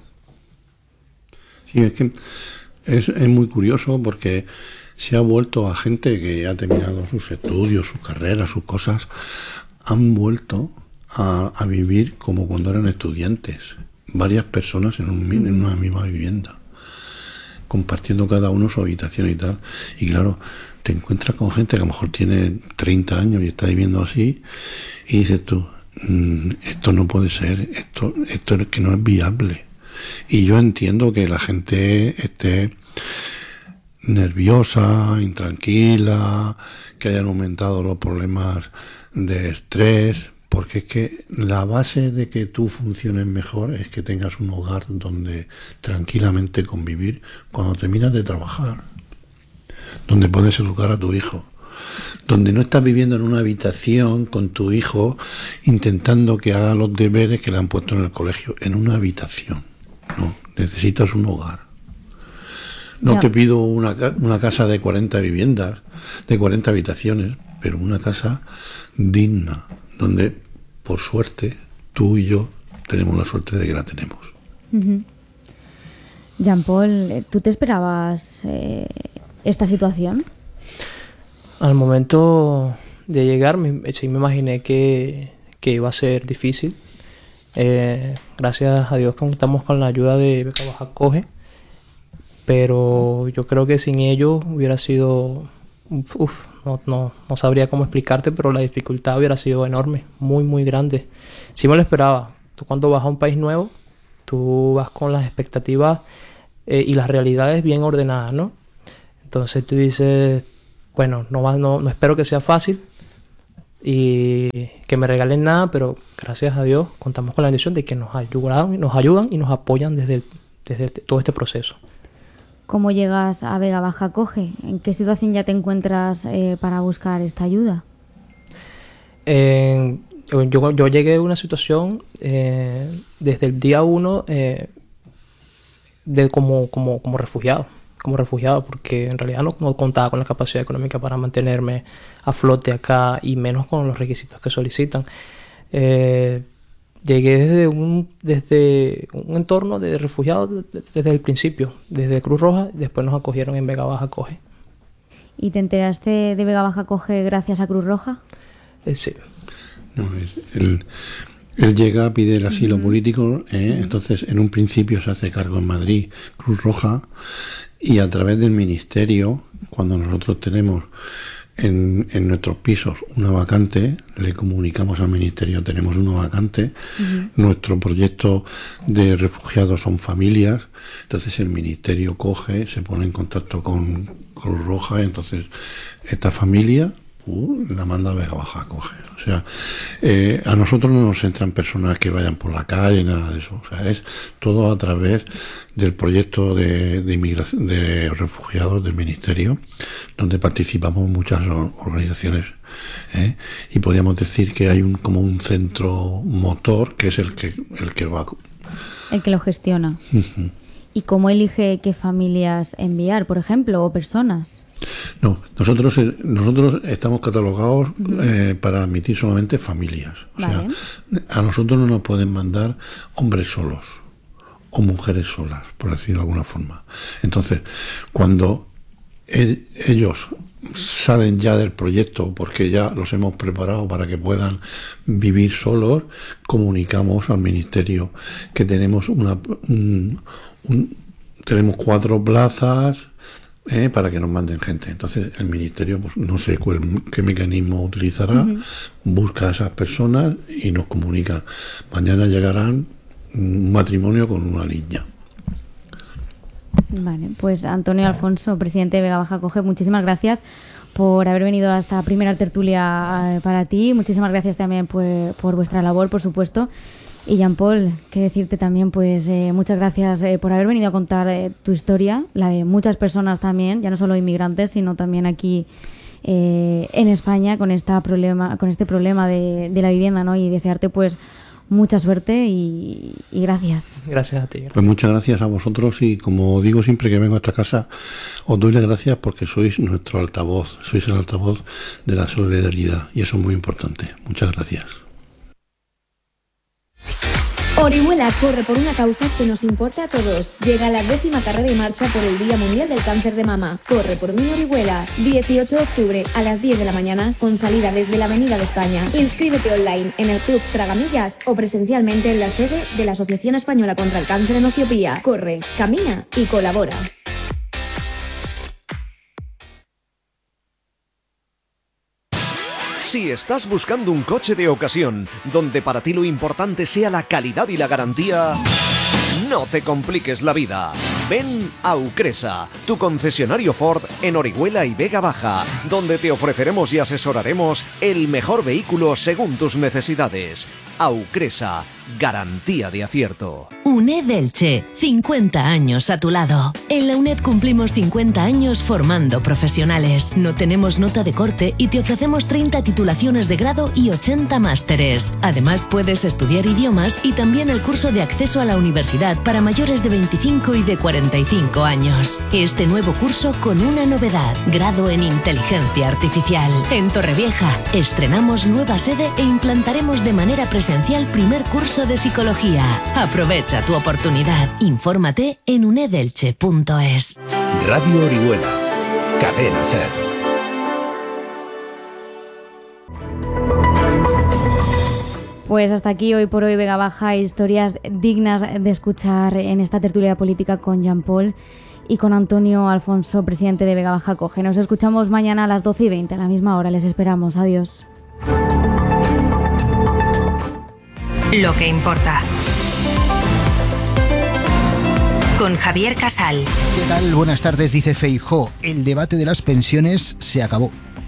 Sí, es que es, es muy curioso porque se ha vuelto a gente que ha terminado sus estudios, sus carreras, sus cosas, han vuelto a, a vivir como cuando eran estudiantes, varias personas en, un, en una misma vivienda, compartiendo cada uno su habitación y tal. Y claro, te encuentras con gente que a lo mejor tiene treinta años y está viviendo así y dices tú, mmm, esto no puede ser, esto, esto es que no es viable. Y yo entiendo que la gente esté nerviosa, intranquila, que hayan aumentado los problemas de estrés, porque es que la base de que tú funciones mejor es que tengas un hogar donde tranquilamente convivir cuando terminas de trabajar, donde puedes educar a tu hijo, donde no estás viviendo en una habitación con tu hijo intentando que haga los deberes que le han puesto en el colegio, en una habitación. No, necesitas un hogar. No ya. Te pido una, una casa de cuarenta viviendas, de cuarenta habitaciones, pero una casa digna, donde, por suerte, tú y yo tenemos la suerte de que la tenemos.
Uh-huh. Jean Paul, ¿tú te esperabas eh, esta situación?
Al momento de llegar, me, sí me imaginé que, que iba a ser difícil. Eh, gracias a Dios contamos con la ayuda de Beca Baja Coge, pero yo creo que sin ellos hubiera sido, uf, no, no, no sabría cómo explicarte, pero la dificultad hubiera sido enorme, muy muy grande. Sí me lo esperaba. Tú cuando vas a un país nuevo, tú vas con las expectativas eh, y las realidades bien ordenadas, ¿no? Entonces tú dices, bueno, no, va, no, no espero que sea fácil, y que me regalen nada, pero gracias a Dios contamos con la bendición de que nos ayudan, nos ayudan y nos apoyan desde, el, desde el, todo este proceso.
¿Cómo llegas a Vega Baja Acoge? ¿En qué situación ya te encuentras eh, para buscar esta ayuda?
Eh, yo, yo llegué a una situación eh, desde el día uno eh, de como, como, como refugiado. como refugiado, porque en realidad no, no contaba con la capacidad económica para mantenerme a flote acá y menos con los requisitos que solicitan. Eh, llegué desde un, desde un entorno de refugiados desde el principio, desde Cruz Roja, después nos acogieron en Vega Baja Acoge.
¿Y te enteraste de Vega Baja Acoge gracias a Cruz Roja?
Eh, sí.
No, es el... Él llega, pide el asilo uh-huh. político, ¿eh? uh-huh. entonces en un principio se hace cargo en Madrid, Cruz Roja, y a través del ministerio, cuando nosotros tenemos en, en nuestros pisos una vacante, le comunicamos al ministerio, tenemos una vacante, uh-huh. nuestro proyecto de refugiados son familias, entonces el ministerio coge, se pone en contacto con Cruz Roja, entonces esta familia Uh, la manda a Vega Baja Acoge. O sea, eh, a nosotros no nos entran personas que vayan por la calle, nada de eso. O sea, es todo a través del proyecto de, de inmigración de refugiados del Ministerio, donde participamos muchas organizaciones. ¿eh? Y podríamos decir que hay un como un centro motor que es el que el que va.
El que lo gestiona.
Uh-huh.
¿Y cómo elige qué familias enviar, por ejemplo, o personas?
No, nosotros nosotros estamos catalogados uh-huh. eh, para admitir solamente familias. O vale. sea, a nosotros no nos pueden mandar hombres solos o mujeres solas, por decirlo de alguna forma. Entonces, cuando e- ellos salen ya del proyecto, porque ya los hemos preparado para que puedan vivir solos, comunicamos al ministerio que tenemos una un, un, tenemos cuatro plazas Eh, para que nos manden gente. Entonces el ministerio, pues no sé cuál, qué mecanismo utilizará, uh-huh. busca a esas personas y nos comunica. Mañana llegarán un matrimonio con una niña.
Vale, pues Antonio Alfonso, presidente de Vega Baja Acoge, muchísimas gracias por haber venido a esta primera tertulia eh, para ti. Muchísimas gracias también pues, por vuestra labor, por supuesto. Y Jean-Paul, qué decirte también, pues eh, muchas gracias eh, por haber venido a contar eh, tu historia, la de muchas personas también, ya no solo inmigrantes, sino también aquí eh, en España con esta problema, con este problema de, de la vivienda, ¿no? Y desearte pues mucha suerte y, y gracias.
Gracias a ti. Gracias.
Pues muchas gracias a vosotros y como digo siempre que vengo a esta casa, os doy las gracias porque sois nuestro altavoz, sois el altavoz de la solidaridad y eso es muy importante. Muchas gracias.
Orihuela corre por una causa que nos importa a todos. Llega la décima carrera y marcha por el Día Mundial del Cáncer de Mama. Corre por mí, Orihuela. dieciocho de octubre a las diez de la mañana con salida desde la Avenida de España. Inscríbete online en el Club Tragamillas o presencialmente en la sede de la Asociación Española contra el Cáncer en Etiopía. Corre, camina y colabora.
Si estás buscando un coche de ocasión, donde para ti lo importante sea la calidad y la garantía, no te compliques la vida. Ven a Aucresa, tu concesionario Ford en Orihuela y Vega Baja, donde te ofreceremos y asesoraremos el mejor vehículo según tus necesidades. Aucresa, garantía de acierto.
UNED Elche, cincuenta años a tu lado. En la UNED cumplimos cincuenta años formando profesionales. No tenemos nota de corte y te ofrecemos treinta titulaciones de grado y ochenta másteres. Además puedes estudiar idiomas y también el curso de acceso a la universidad para mayores de veinticinco y de cuarenta y cinco años. Este nuevo curso con una novedad, grado en inteligencia artificial. En Torrevieja estrenamos nueva sede e implantaremos de manera presencial primer curso de psicología. Aprovecha tu oportunidad. Infórmate en unedelche punto es.
Radio Orihuela, Cadena Ser.
Pues hasta aquí hoy por hoy Vega Baja, historias dignas de escuchar en esta tertulia política con Jean-Paul y con Antonio Alfonso, presidente de Vega Baja Acoge. Nos escuchamos mañana a las doce y veinte, a la misma hora. Les esperamos. Adiós.
Lo que importa. Con Javier Casal.
¿Qué tal? Buenas tardes, dice Feijóo. El debate de las pensiones se acabó.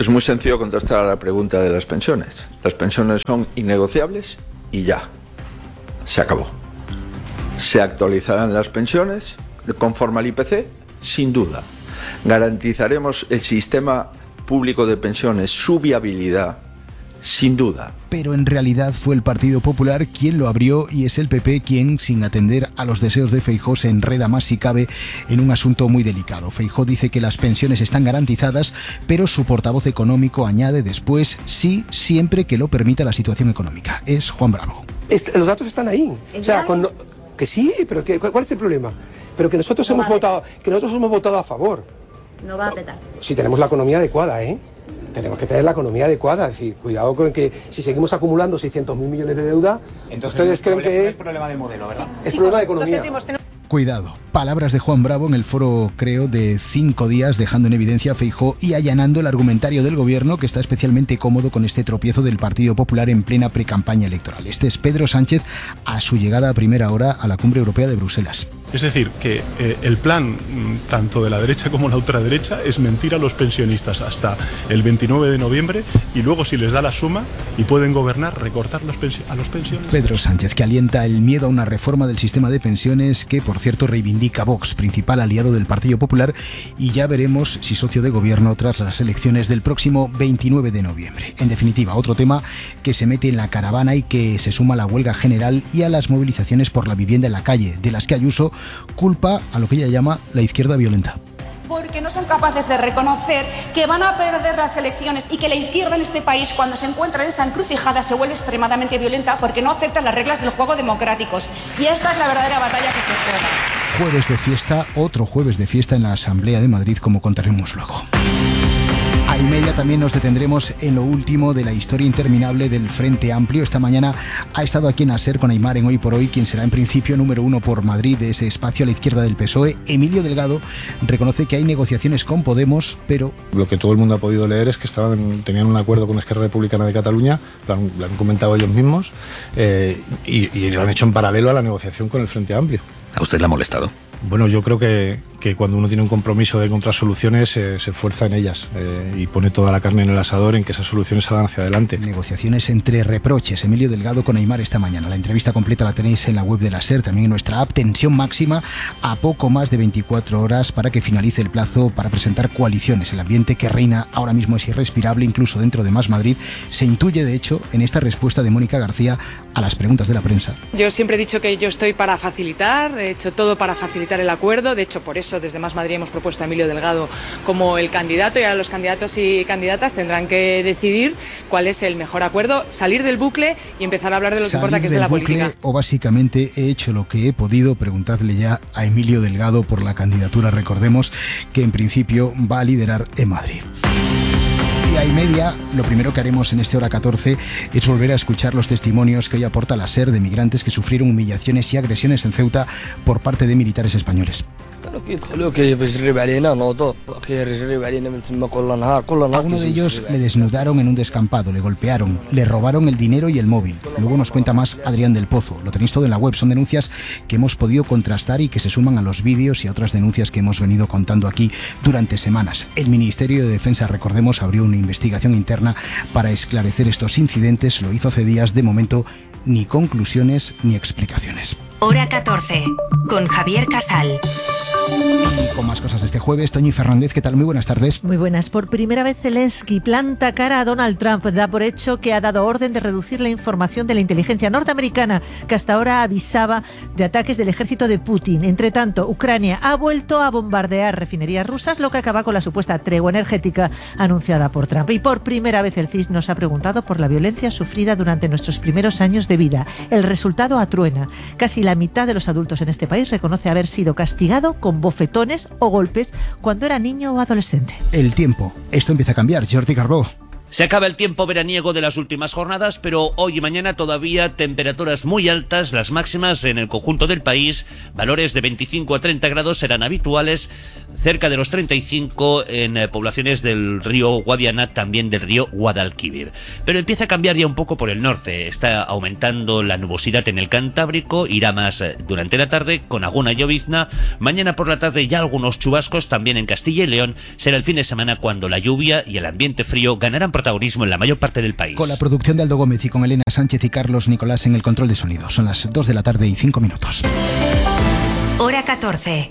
Es muy sencillo contestar a la pregunta de las pensiones. Las pensiones son innegociables y ya. Se acabó. ¿Se actualizarán las pensiones conforme al I P C? Sin duda. ¿Garantizaremos el sistema público de pensiones, su viabilidad? Sin duda.
Pero en realidad fue el Partido Popular quien lo abrió y es el P P quien, sin atender a los deseos de Feijóo, se enreda más si cabe en un asunto muy delicado. Feijóo dice que las pensiones están garantizadas, pero su portavoz económico añade después sí, siempre que lo permita la situación económica. Es Juan Bravo.
Est- los datos están ahí. O sea, con, que sí, pero que, ¿cuál es el problema? Pero que nosotros no hemos votado, que nosotros hemos votado a favor.
No va a petar.
Si tenemos la economía adecuada, ¿eh? Tenemos que tener la economía adecuada, es decir, cuidado con que si seguimos acumulando seiscientos mil millones de deuda, entonces ustedes creen que
es problema de modelo, ¿verdad?
Es problema de economía.
Cuidado. Palabras de Juan Bravo en el foro, creo, de cinco días, dejando en evidencia a Feijóo y allanando el argumentario del gobierno, que está especialmente cómodo con este tropiezo del Partido Popular en plena precampaña electoral. Este es Pedro Sánchez a su llegada a primera hora a la Cumbre Europea de Bruselas.
Es decir, que eh, el plan tanto de la derecha como la ultraderecha es mentir a los pensionistas hasta el veintinueve de noviembre y luego, si les da la suma y pueden gobernar, recortar los pensi- a los pensionistas.
Pedro Sánchez, que alienta el miedo a una reforma del sistema de pensiones que, por cierto, reivindica Vox, principal aliado del Partido Popular, y ya veremos si socio de gobierno tras las elecciones del próximo veintinueve de noviembre. En definitiva, otro tema que se mete en la caravana y que se suma a la huelga general y a las movilizaciones por la vivienda en la calle, de las que Ayuso culpa a lo que ella llama la izquierda violenta.
Porque no son capaces de reconocer que van a perder las elecciones y que la izquierda en este país, cuando se encuentra en esa encrucijada, se vuelve extremadamente violenta porque no acepta las reglas del juego democráticos. Y esta es la verdadera batalla que se juega.
Jueves de fiesta, otro jueves de fiesta en la Asamblea de Madrid, como contaremos luego. A y media también nos detendremos en lo último de la historia interminable del Frente Amplio. Esta mañana ha estado aquí en ASER con Aimar en Hoy por Hoy, quien será en principio número uno por Madrid de ese espacio a la izquierda del P S O E. Emilio Delgado reconoce que hay negociaciones con Podemos, pero...
Lo que todo el mundo ha podido leer es que estaban, tenían un acuerdo con Esquerra Republicana de Cataluña, lo han, lo han comentado ellos mismos, eh, y, y lo han hecho en paralelo a la negociación con el Frente Amplio.
¿A usted le ha molestado?
Bueno, yo creo que, que cuando uno tiene un compromiso de encontrar soluciones, eh, se esfuerza en ellas eh, y pone toda la carne en el asador en que esas soluciones salgan hacia adelante.
Negociaciones entre reproches. Emilio Delgado con Aimar esta mañana. La entrevista completa la tenéis en la web de la SER, también en nuestra app. Tensión máxima a poco más de veinticuatro horas para que finalice el plazo para presentar coaliciones. El ambiente que reina ahora mismo es irrespirable, incluso dentro de Más Madrid. Se intuye, de hecho, en esta respuesta de Mónica García a las preguntas de la prensa.
Yo siempre he dicho que yo estoy para facilitar, he hecho todo para facilitar el acuerdo. De hecho, por eso desde Más Madrid hemos propuesto a Emilio Delgado como el candidato, y ahora los candidatos y candidatas tendrán que decidir cuál es el mejor acuerdo, salir del bucle y empezar a hablar de lo que importa, que es de la política.
O básicamente he hecho lo que he podido. Preguntadle ya a Emilio Delgado por la candidatura. Recordemos que en principio va a liderar en Madrid. Y a y media, lo primero que haremos en este hora catorce es volver a escuchar los testimonios que hoy aporta la SER de migrantes que sufrieron humillaciones y agresiones en Ceuta por parte de militares españoles. A uno de ellos le desnudaron en un descampado, le golpearon, le robaron el dinero y el móvil. Luego nos cuenta más Adrián del Pozo. Lo tenéis todo en la web. Son denuncias que hemos podido contrastar y que se suman a los vídeos y a otras denuncias que hemos venido contando aquí durante semanas. El Ministerio de Defensa, recordemos, abrió una investigación interna para esclarecer estos incidentes. Lo hizo hace días. De momento, ni conclusiones ni explicaciones.
Hora catorce, con Javier Casal.
Y con más cosas de este jueves, Toñi Fernández, ¿qué tal? Muy buenas tardes.
Muy buenas. Por primera vez Zelensky planta cara a Donald Trump. Da por hecho que ha dado orden de reducir la información de la inteligencia norteamericana, que hasta ahora avisaba de ataques del ejército de Putin. Entre tanto, Ucrania ha vuelto a bombardear refinerías rusas, lo que acaba con la supuesta tregua energética anunciada por Trump. Y por primera vez el C I S nos ha preguntado por la violencia sufrida durante nuestros primeros años de vida. El resultado atruena. Casi la mitad de los adultos en este país reconoce haber sido castigado con bofetones o golpes cuando era niño o adolescente.
El tiempo. Esto empieza a cambiar. Jordi Carbó.
Se acaba el tiempo veraniego de las últimas jornadas, pero hoy y mañana todavía temperaturas muy altas, las máximas en el conjunto del país, valores de veinticinco a treinta grados serán habituales, cerca de los treinta y cinco en eh, poblaciones del río Guadiana, también del río Guadalquivir. Pero empieza a cambiar ya un poco por el norte, está aumentando la nubosidad en el Cantábrico, irá más eh, durante la tarde con alguna llovizna, mañana por la tarde ya algunos chubascos también en Castilla y León, será el fin de semana cuando la lluvia y el ambiente frío ganarán protagonismo en la mayor parte del país.
Con la producción de Aldo Gómez y con Elena Sánchez y Carlos Nicolás en el control de sonido. Son las dos de la tarde y cinco minutos.
Hora catorce.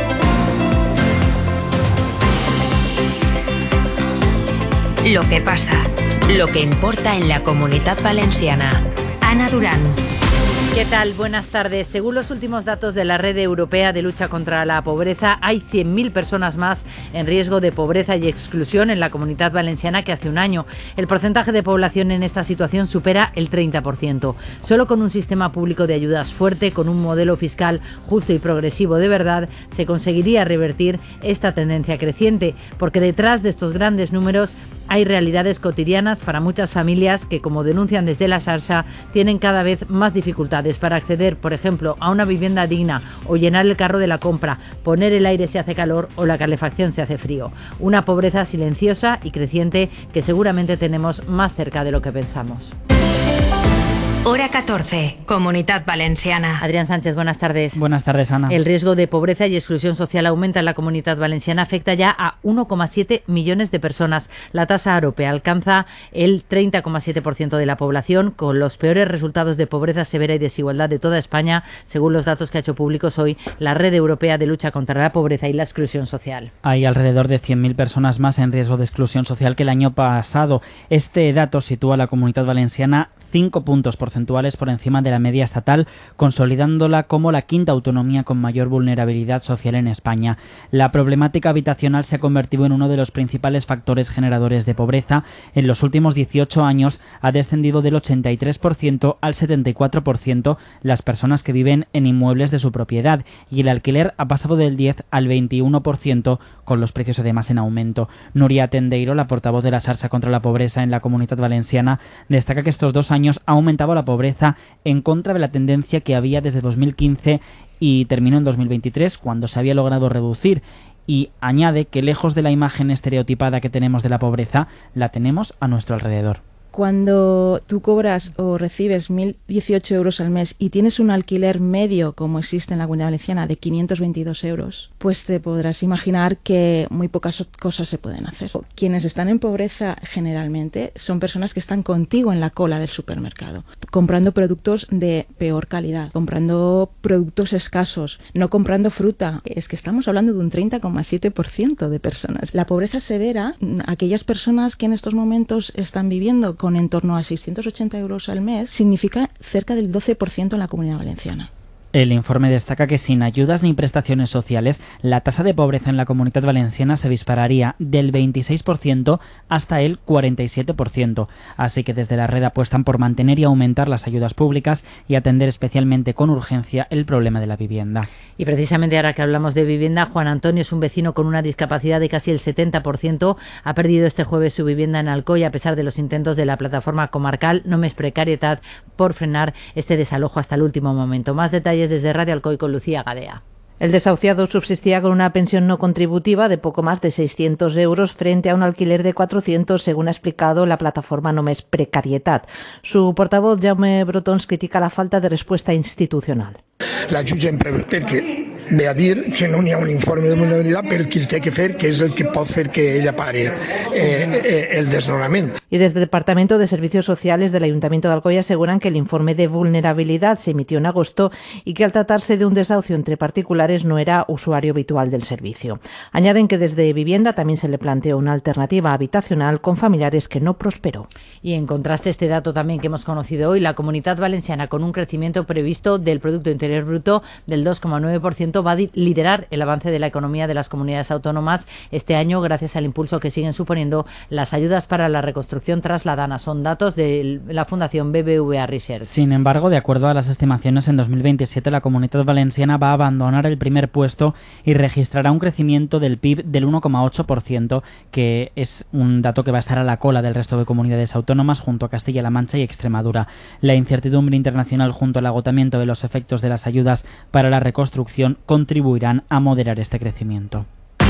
Lo que pasa, lo que importa en la Comunitat Valenciana. Ana Durán.
¿Qué tal? Buenas tardes. Según los últimos datos de la Red Europea de Lucha contra la Pobreza, hay cien mil personas más en riesgo de pobreza y exclusión en la Comunitat Valenciana que hace un año. El porcentaje de población en esta situación supera el treinta por ciento. Solo con un sistema público de ayudas fuerte, con un modelo fiscal justo y progresivo de verdad, se conseguiría revertir esta tendencia creciente, porque detrás de estos grandes números hay realidades cotidianas para muchas familias que, como denuncian desde la Xarxa, tienen cada vez más dificultades para acceder, por ejemplo, a una vivienda digna o llenar el carro de la compra, poner el aire si hace calor o la calefacción si hace frío. Una pobreza silenciosa y creciente que seguramente tenemos más cerca de lo que pensamos.
Hora catorce, Comunitat Valenciana.
Adrián Sánchez, buenas tardes.
Buenas tardes, Ana.
El riesgo de pobreza y exclusión social aumenta en la Comunitat Valenciana, afecta ya a uno coma siete millones de personas. La tasa AROPE alcanza el treinta coma siete por ciento de la población, con los peores resultados de pobreza severa y desigualdad de toda España, según los datos que ha hecho públicos hoy la Red Europea de Lucha contra la Pobreza y la Exclusión Social.
Hay alrededor de cien mil personas más en riesgo de exclusión social que el año pasado. Este dato sitúa a la Comunitat Valenciana cinco puntos porcentuales por encima de la media estatal, consolidándola como la quinta autonomía con mayor vulnerabilidad social en España. La problemática habitacional se ha convertido en uno de los principales factores generadores de pobreza. En los últimos dieciocho años ha descendido del ochenta y tres por ciento al setenta y cuatro por ciento las personas que viven en inmuebles de su propiedad, y el alquiler ha pasado del diez al veintiuno por ciento, con los precios además en aumento. Nuria Tendeiro, la portavoz de la Xarxa contra la Pobreza en la Comunitat Valenciana, destaca que estos dos años ha aumentado la pobreza en contra de la tendencia que había desde dos mil quince y terminó en dos mil veintitrés, cuando se había logrado reducir, y añade que lejos de la imagen estereotipada que tenemos de la pobreza, la tenemos a nuestro alrededor.
Cuando tú cobras o recibes mil dieciocho euros al mes y tienes un alquiler medio, como existe en la Comunidad Valenciana, de quinientos veintidós euros, pues te podrás imaginar que muy pocas cosas se pueden hacer. Quienes están en pobreza generalmente son personas que están contigo en la cola del supermercado, comprando productos de peor calidad, comprando productos escasos, no comprando fruta. Es que estamos hablando de un treinta coma siete por ciento de personas. La pobreza severa, aquellas personas que en estos momentos están viviendo con en torno a seiscientos ochenta euros al mes, significa cerca del doce por ciento en la Comunidad Valenciana.
El informe destaca que sin ayudas ni prestaciones sociales, la tasa de pobreza en la Comunitat Valenciana se dispararía del veintiséis por ciento hasta el cuarenta y siete por ciento. Así que desde la red apuestan por mantener y aumentar las ayudas públicas y atender especialmente con urgencia el problema de la vivienda.
Y precisamente ahora que hablamos de vivienda, Juan Antonio es un vecino con una discapacidad de casi el setenta por ciento. Ha perdido este jueves su vivienda en Alcoy a pesar de los intentos de la plataforma comarcal No Més Precaritat por frenar este desalojo hasta el último momento. Más detalles desde Radio Alcoy con Lucía Gadea.
El desahuciado subsistía con una pensión no contributiva de poco más de seiscientos euros frente a un alquiler de cuatrocientos, según ha explicado la plataforma No Més Precaritat. Su portavoz, Jaume Brotons, critica la falta de respuesta institucional.
La jutge em preveu perquè ve a dir que no hi ha un informe de vulnerabilitat per qui el té que fer, que és el que pot fer que ella pare eh, eh, el desnonament.
Y desde el Departamento de Servicios Sociales del Ayuntamiento de Alcoy aseguran que el informe de vulnerabilidad se emitió en agosto y que al tratarse de un desahucio entre particulares no era usuario habitual del servicio. Añaden que desde Vivienda también se le planteó una alternativa habitacional con familiares que no prosperó.
Y en contraste este dato también que hemos conocido hoy, la Comunitat Valenciana con un crecimiento previsto del Producto Interior Bruto del dos coma nueve por ciento
tanto, va a liderar el avance de la economía de las comunidades autónomas este año gracias al impulso que siguen suponiendo las ayudas para la reconstrucción tras la DANA. Son datos de la Fundación B B V A Research.
Sin embargo, de acuerdo a las estimaciones, en dos mil veintisiete la Comunidad Valenciana va a abandonar el primer puesto y registrará un crecimiento del P I B del uno coma ocho por ciento, que es un dato que va a estar a la cola del resto de comunidades autónomas junto a Castilla-La Mancha y Extremadura. La incertidumbre internacional junto al agotamiento de los efectos de las ayudas para la reconstrucción contribuirán a moderar este crecimiento.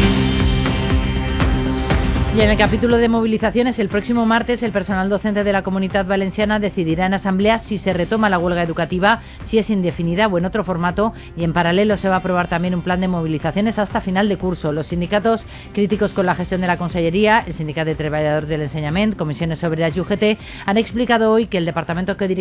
Y en el capítulo de movilizaciones, el próximo martes el personal docente de la Comunidad Valenciana decidirá en asamblea si se retoma la huelga educativa, si es indefinida o en otro formato, y en paralelo se va a aprobar también un plan de movilizaciones hasta final de curso. Los sindicatos críticos con la gestión de la Consellería, el Sindicat de Treballadors del Ensenyament, Comisiones Obreras y U G T han explicado hoy que el departamento que dirige